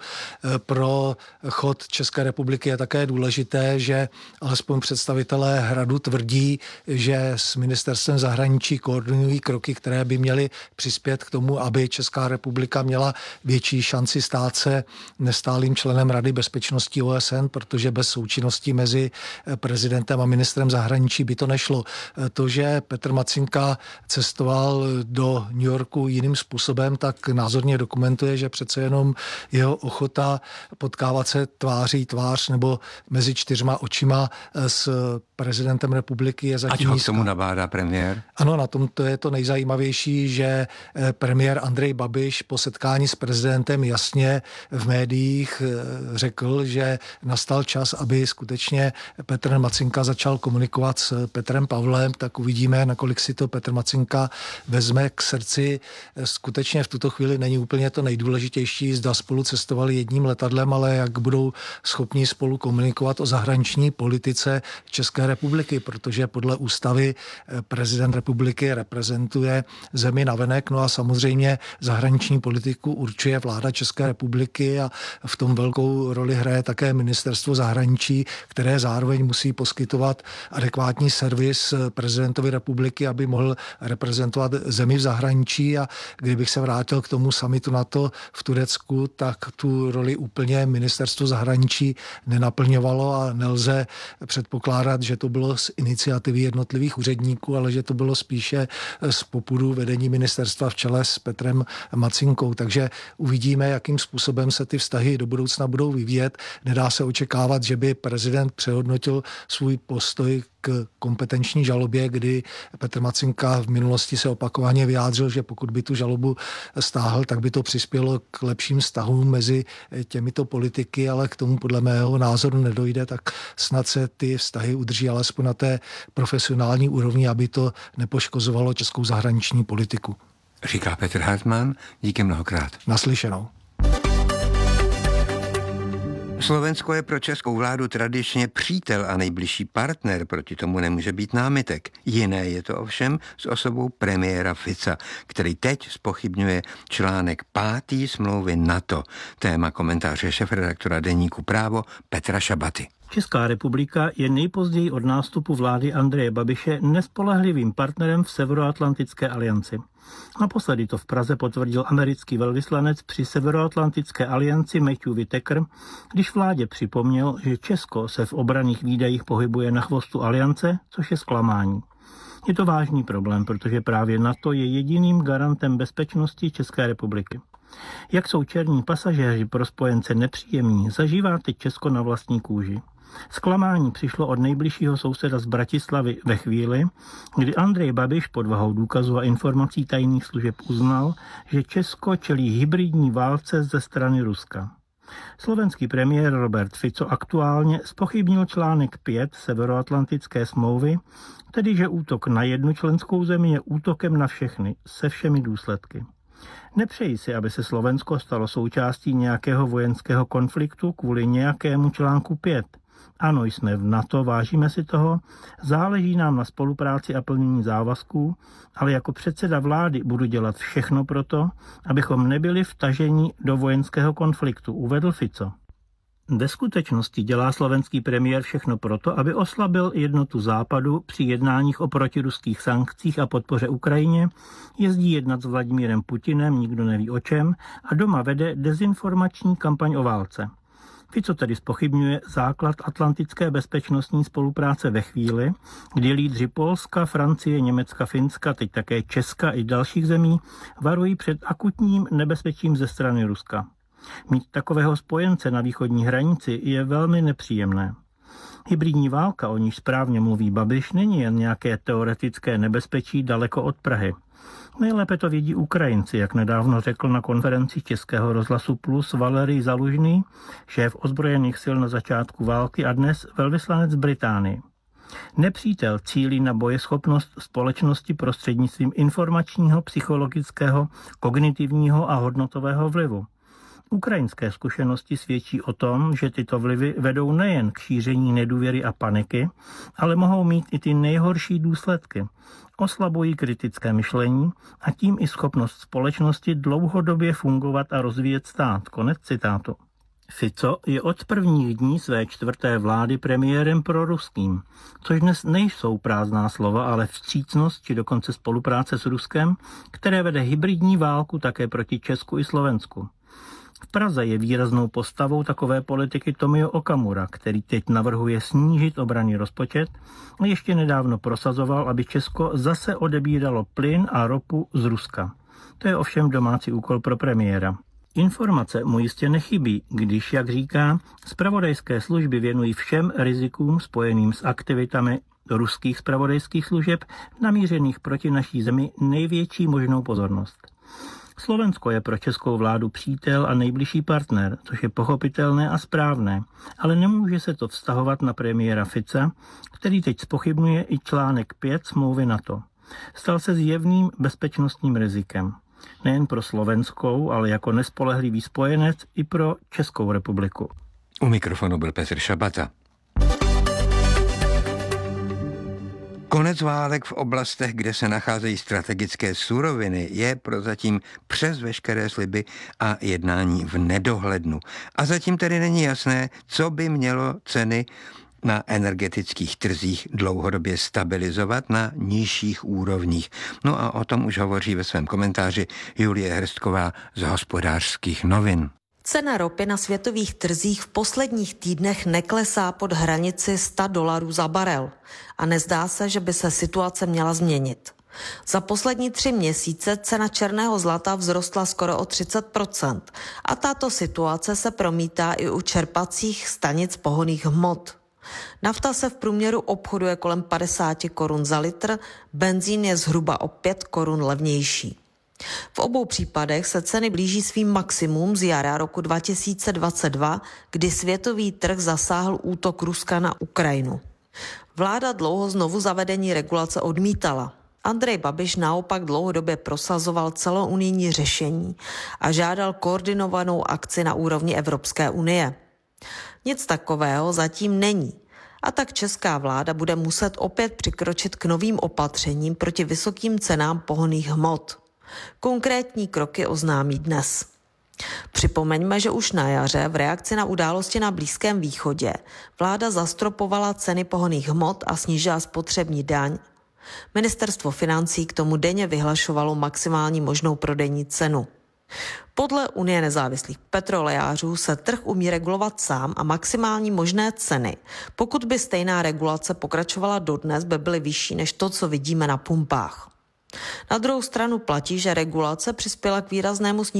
Pro chod České republiky je také důležité, že alespoň představitelé hradu tvrdí, že s ministerstvem zahraničí koordinují kroky, které by měly přispět k tomu, aby Česká republika měla větší šanci stát se nestálým členem Rady bezpečnosti OSN, protože bez součinnosti mezi prezidentem a ministrem zahraničí by to nešlo. To, že Petr Macinka cestoval do New Yorku jiným způsobem, tak názorně dokumentuje, že přece jenom jeho ochota potkávat se tváří tvář nebo mezi 4 očima s prezidentem republiky je zatím nízká. A k tomu nabádá premiér? Ano, na tom to je to nejzajímavější, že premiér Andrej Babiš po setkání s prezidentem jasně v médiích řekl, že nastal čas, aby skutečně Petr Macinka začal komunikovat s Petrem Pavlem, tak uvidíme, nakolik si to Petr Macinka vezme k srdci. Skutečně v tuto chvíli není úplně to nejdůležitější, zda spolu cestovali jedním letadlem, ale jak budou schopni spolu komunikovat o zahraniční politice České republiky, protože podle ústavy prezident republiky reprezentuje zemi navenek, no a samozřejmě zahraniční politiku určuje vláda České republiky a v tom velkou roli hraje také ministerstvo zahraničí, které zároveň musí poskytovat adekvátní servis prezidentovi republiky, aby mohl reprezentovat zemi v zahraničí. A kdybych se vrátil k tomu summitu NATO v Turecku, tak tu roli úplně ministerstvo zahraničí nenaplňovalo a nelze předpokládat, že to bylo z iniciativy jednotlivých úředníků, ale že to bylo spíše z popudu vedení ministerstva v čele s Petrem Macinkou. Takže uvidíme, jakým způsobem se ty vztahy do budoucna budou vyvíjet. Nedá se očekávat, že by prezident přehodnotil svůj postoj k kompetenční žalobě, kdy Petr Macinka v minulosti se opakovaně vyjádřil, že pokud by tu žalobu stáhl, tak by to přispělo k lepším vztahům mezi těmito politiky, ale k tomu podle mého názoru nedojde, tak snad se ty vztahy udrží alespoň na té profesionální úrovni, aby to nepoškozovalo českou zahraniční politiku. Říká Petr Hartmann, díky mnohokrát. Naslyšenou. Slovensko je pro českou vládu tradičně přítel a nejbližší partner, proti tomu nemůže být námitek. Jiné je to ovšem s osobou premiéra Fica, který teď zpochybňuje článek 5. smlouvy NATO. Téma komentáře šéfredaktora deníku Právo Petra Šabaty. Česká republika je nejpozději od nástupu vlády Andreje Babiše nespolehlivým partnerem v Severoatlantické alianci. Naposledy to v Praze potvrdil americký velvyslanec při Severoatlantické alianci Matthew Whitaker, když vládě připomněl, že Česko se v obranných výdajích pohybuje na chvostu aliance, což je zklamání. Je to vážný problém, protože právě NATO je jediným garantem bezpečnosti České republiky. Jak jsou černí pasažéři pro spojence nepříjemní, zažívá teď Česko na vlastní kůži. Zklamání přišlo od nejbližšího souseda z Bratislavy ve chvíli, kdy Andrej Babiš pod vahou důkazů a informací tajných služeb uznal, že Česko čelí hybridní válce ze strany Ruska. Slovenský premiér Robert Fico aktuálně zpochybnil článek 5 Severoatlantické smlouvy, tedy že útok na jednu členskou zemi je útokem na všechny, se všemi důsledky. Nepřeji si, aby se Slovensko stalo součástí nějakého vojenského konfliktu kvůli nějakému článku 5. Ano, jsme v NATO, vážíme si toho, záleží nám na spolupráci a plnění závazků, ale jako předseda vlády budu dělat všechno pro to, abychom nebyli vtaženi do vojenského konfliktu, uvedl Fico. Ve skutečnosti dělá slovenský premiér všechno proto, aby oslabil jednotu Západu při jednáních o protiruských sankcích a podpoře Ukrajině, jezdí jednat s Vladimírem Putinem, nikdo neví o čem, a doma vede dezinformační kampaň o válce. Fico tedy zpochybňuje základ atlantické bezpečnostní spolupráce ve chvíli, kdy lídři Polska, Francie, Německa, Finska, teď také Česka i dalších zemí varují před akutním nebezpečím ze strany Ruska. Mít takového spojence na východní hranici je velmi nepříjemné. Hybridní válka, o níž správně mluví Babiš, není jen nějaké teoretické nebezpečí daleko od Prahy. Nejlépe to vědí Ukrajinci, jak nedávno řekl na konferenci Českého rozhlasu Plus Valerij Zalužný, šéf ozbrojených sil na začátku války a dnes velvyslanec Británii. Nepřítel cílí na bojeschopnost společnosti prostřednictvím informačního, psychologického, kognitivního a hodnotového vlivu. Ukrajinské zkušenosti svědčí o tom, že tyto vlivy vedou nejen k šíření nedůvěry a paniky, ale mohou mít i ty nejhorší důsledky. Oslabují kritické myšlení a tím i schopnost společnosti dlouhodobě fungovat a rozvíjet stát. Konec citátu. Fico je od prvních dní své čtvrté vlády premiérem proruským, což dnes nejsou prázdná slova, ale vstřícnost či dokonce spolupráce s Ruskem, které vede hybridní válku také proti Česku i Slovensku. V Praze je výraznou postavou takové politiky Tomio Okamura, který teď navrhuje snížit obranný rozpočet a ještě nedávno prosazoval, aby Česko zase odebíralo plyn a ropu z Ruska. To je ovšem domácí úkol pro premiéra. Informace mu jistě nechybí, když, jak říká, zpravodajské služby věnují všem rizikům spojeným s aktivitami ruských zpravodajských služeb namířených proti naší zemi největší možnou pozornost. Slovensko je pro českou vládu přítel a nejbližší partner, což je pochopitelné a správné, ale nemůže se to vztahovat na premiéra Fica, který teď zpochybňuje i článek 5 smlouvy NATO. Stal se zjevným bezpečnostním rizikem. Nejen pro slovenskou, ale jako nespolehlivý spojenec i pro Českou republiku. U mikrofonu byl Petr Šabata. Konec válek v oblastech, kde se nacházejí strategické suroviny, je prozatím přes veškeré sliby a jednání v nedohlednu. A zatím tedy není jasné, co by mělo ceny na energetických trzích dlouhodobě stabilizovat na nižších úrovních. No a o tom už hovoří ve svém komentáři Julie Hrstková z Hospodářských novin. Cena ropy na světových trzích v posledních týdnech neklesá pod hranici $100 za barel a nezdá se, že by se situace měla změnit. Za poslední 3 měsíce cena černého zlata vzrostla skoro o 30% a tato situace se promítá i u čerpacích stanic pohonných hmot. Nafta se v průměru obchoduje kolem 50 korun za litr, benzín je zhruba o 5 korun levnější. V obou případech se ceny blíží svým maximum z jara roku 2022, kdy světový trh zasáhl útok Ruska na Ukrajinu. Vláda dlouho znovu zavedení regulace odmítala. Andrej Babiš naopak dlouhodobě prosazoval celounijní řešení a žádal koordinovanou akci na úrovni Evropské unie. Nic takového zatím není. A tak česká vláda bude muset opět přikročit k novým opatřením proti vysokým cenám pohonných hmot. Konkrétní kroky oznámí dnes. Připomeňme, že už na jaře v reakci na události na Blízkém východě vláda zastropovala ceny pohonných hmot a snížila spotřební daň. Ministerstvo financí k tomu denně vyhlašovalo maximální možnou prodejní cenu. Podle Unie nezávislých petrolejářů se trh umí regulovat sám a maximální možné ceny, pokud by stejná regulace pokračovala dodnes, by byly vyšší než to, co vidíme na pumpách. Na druhou stranu platí, že regulace přispěla k výraznému snížení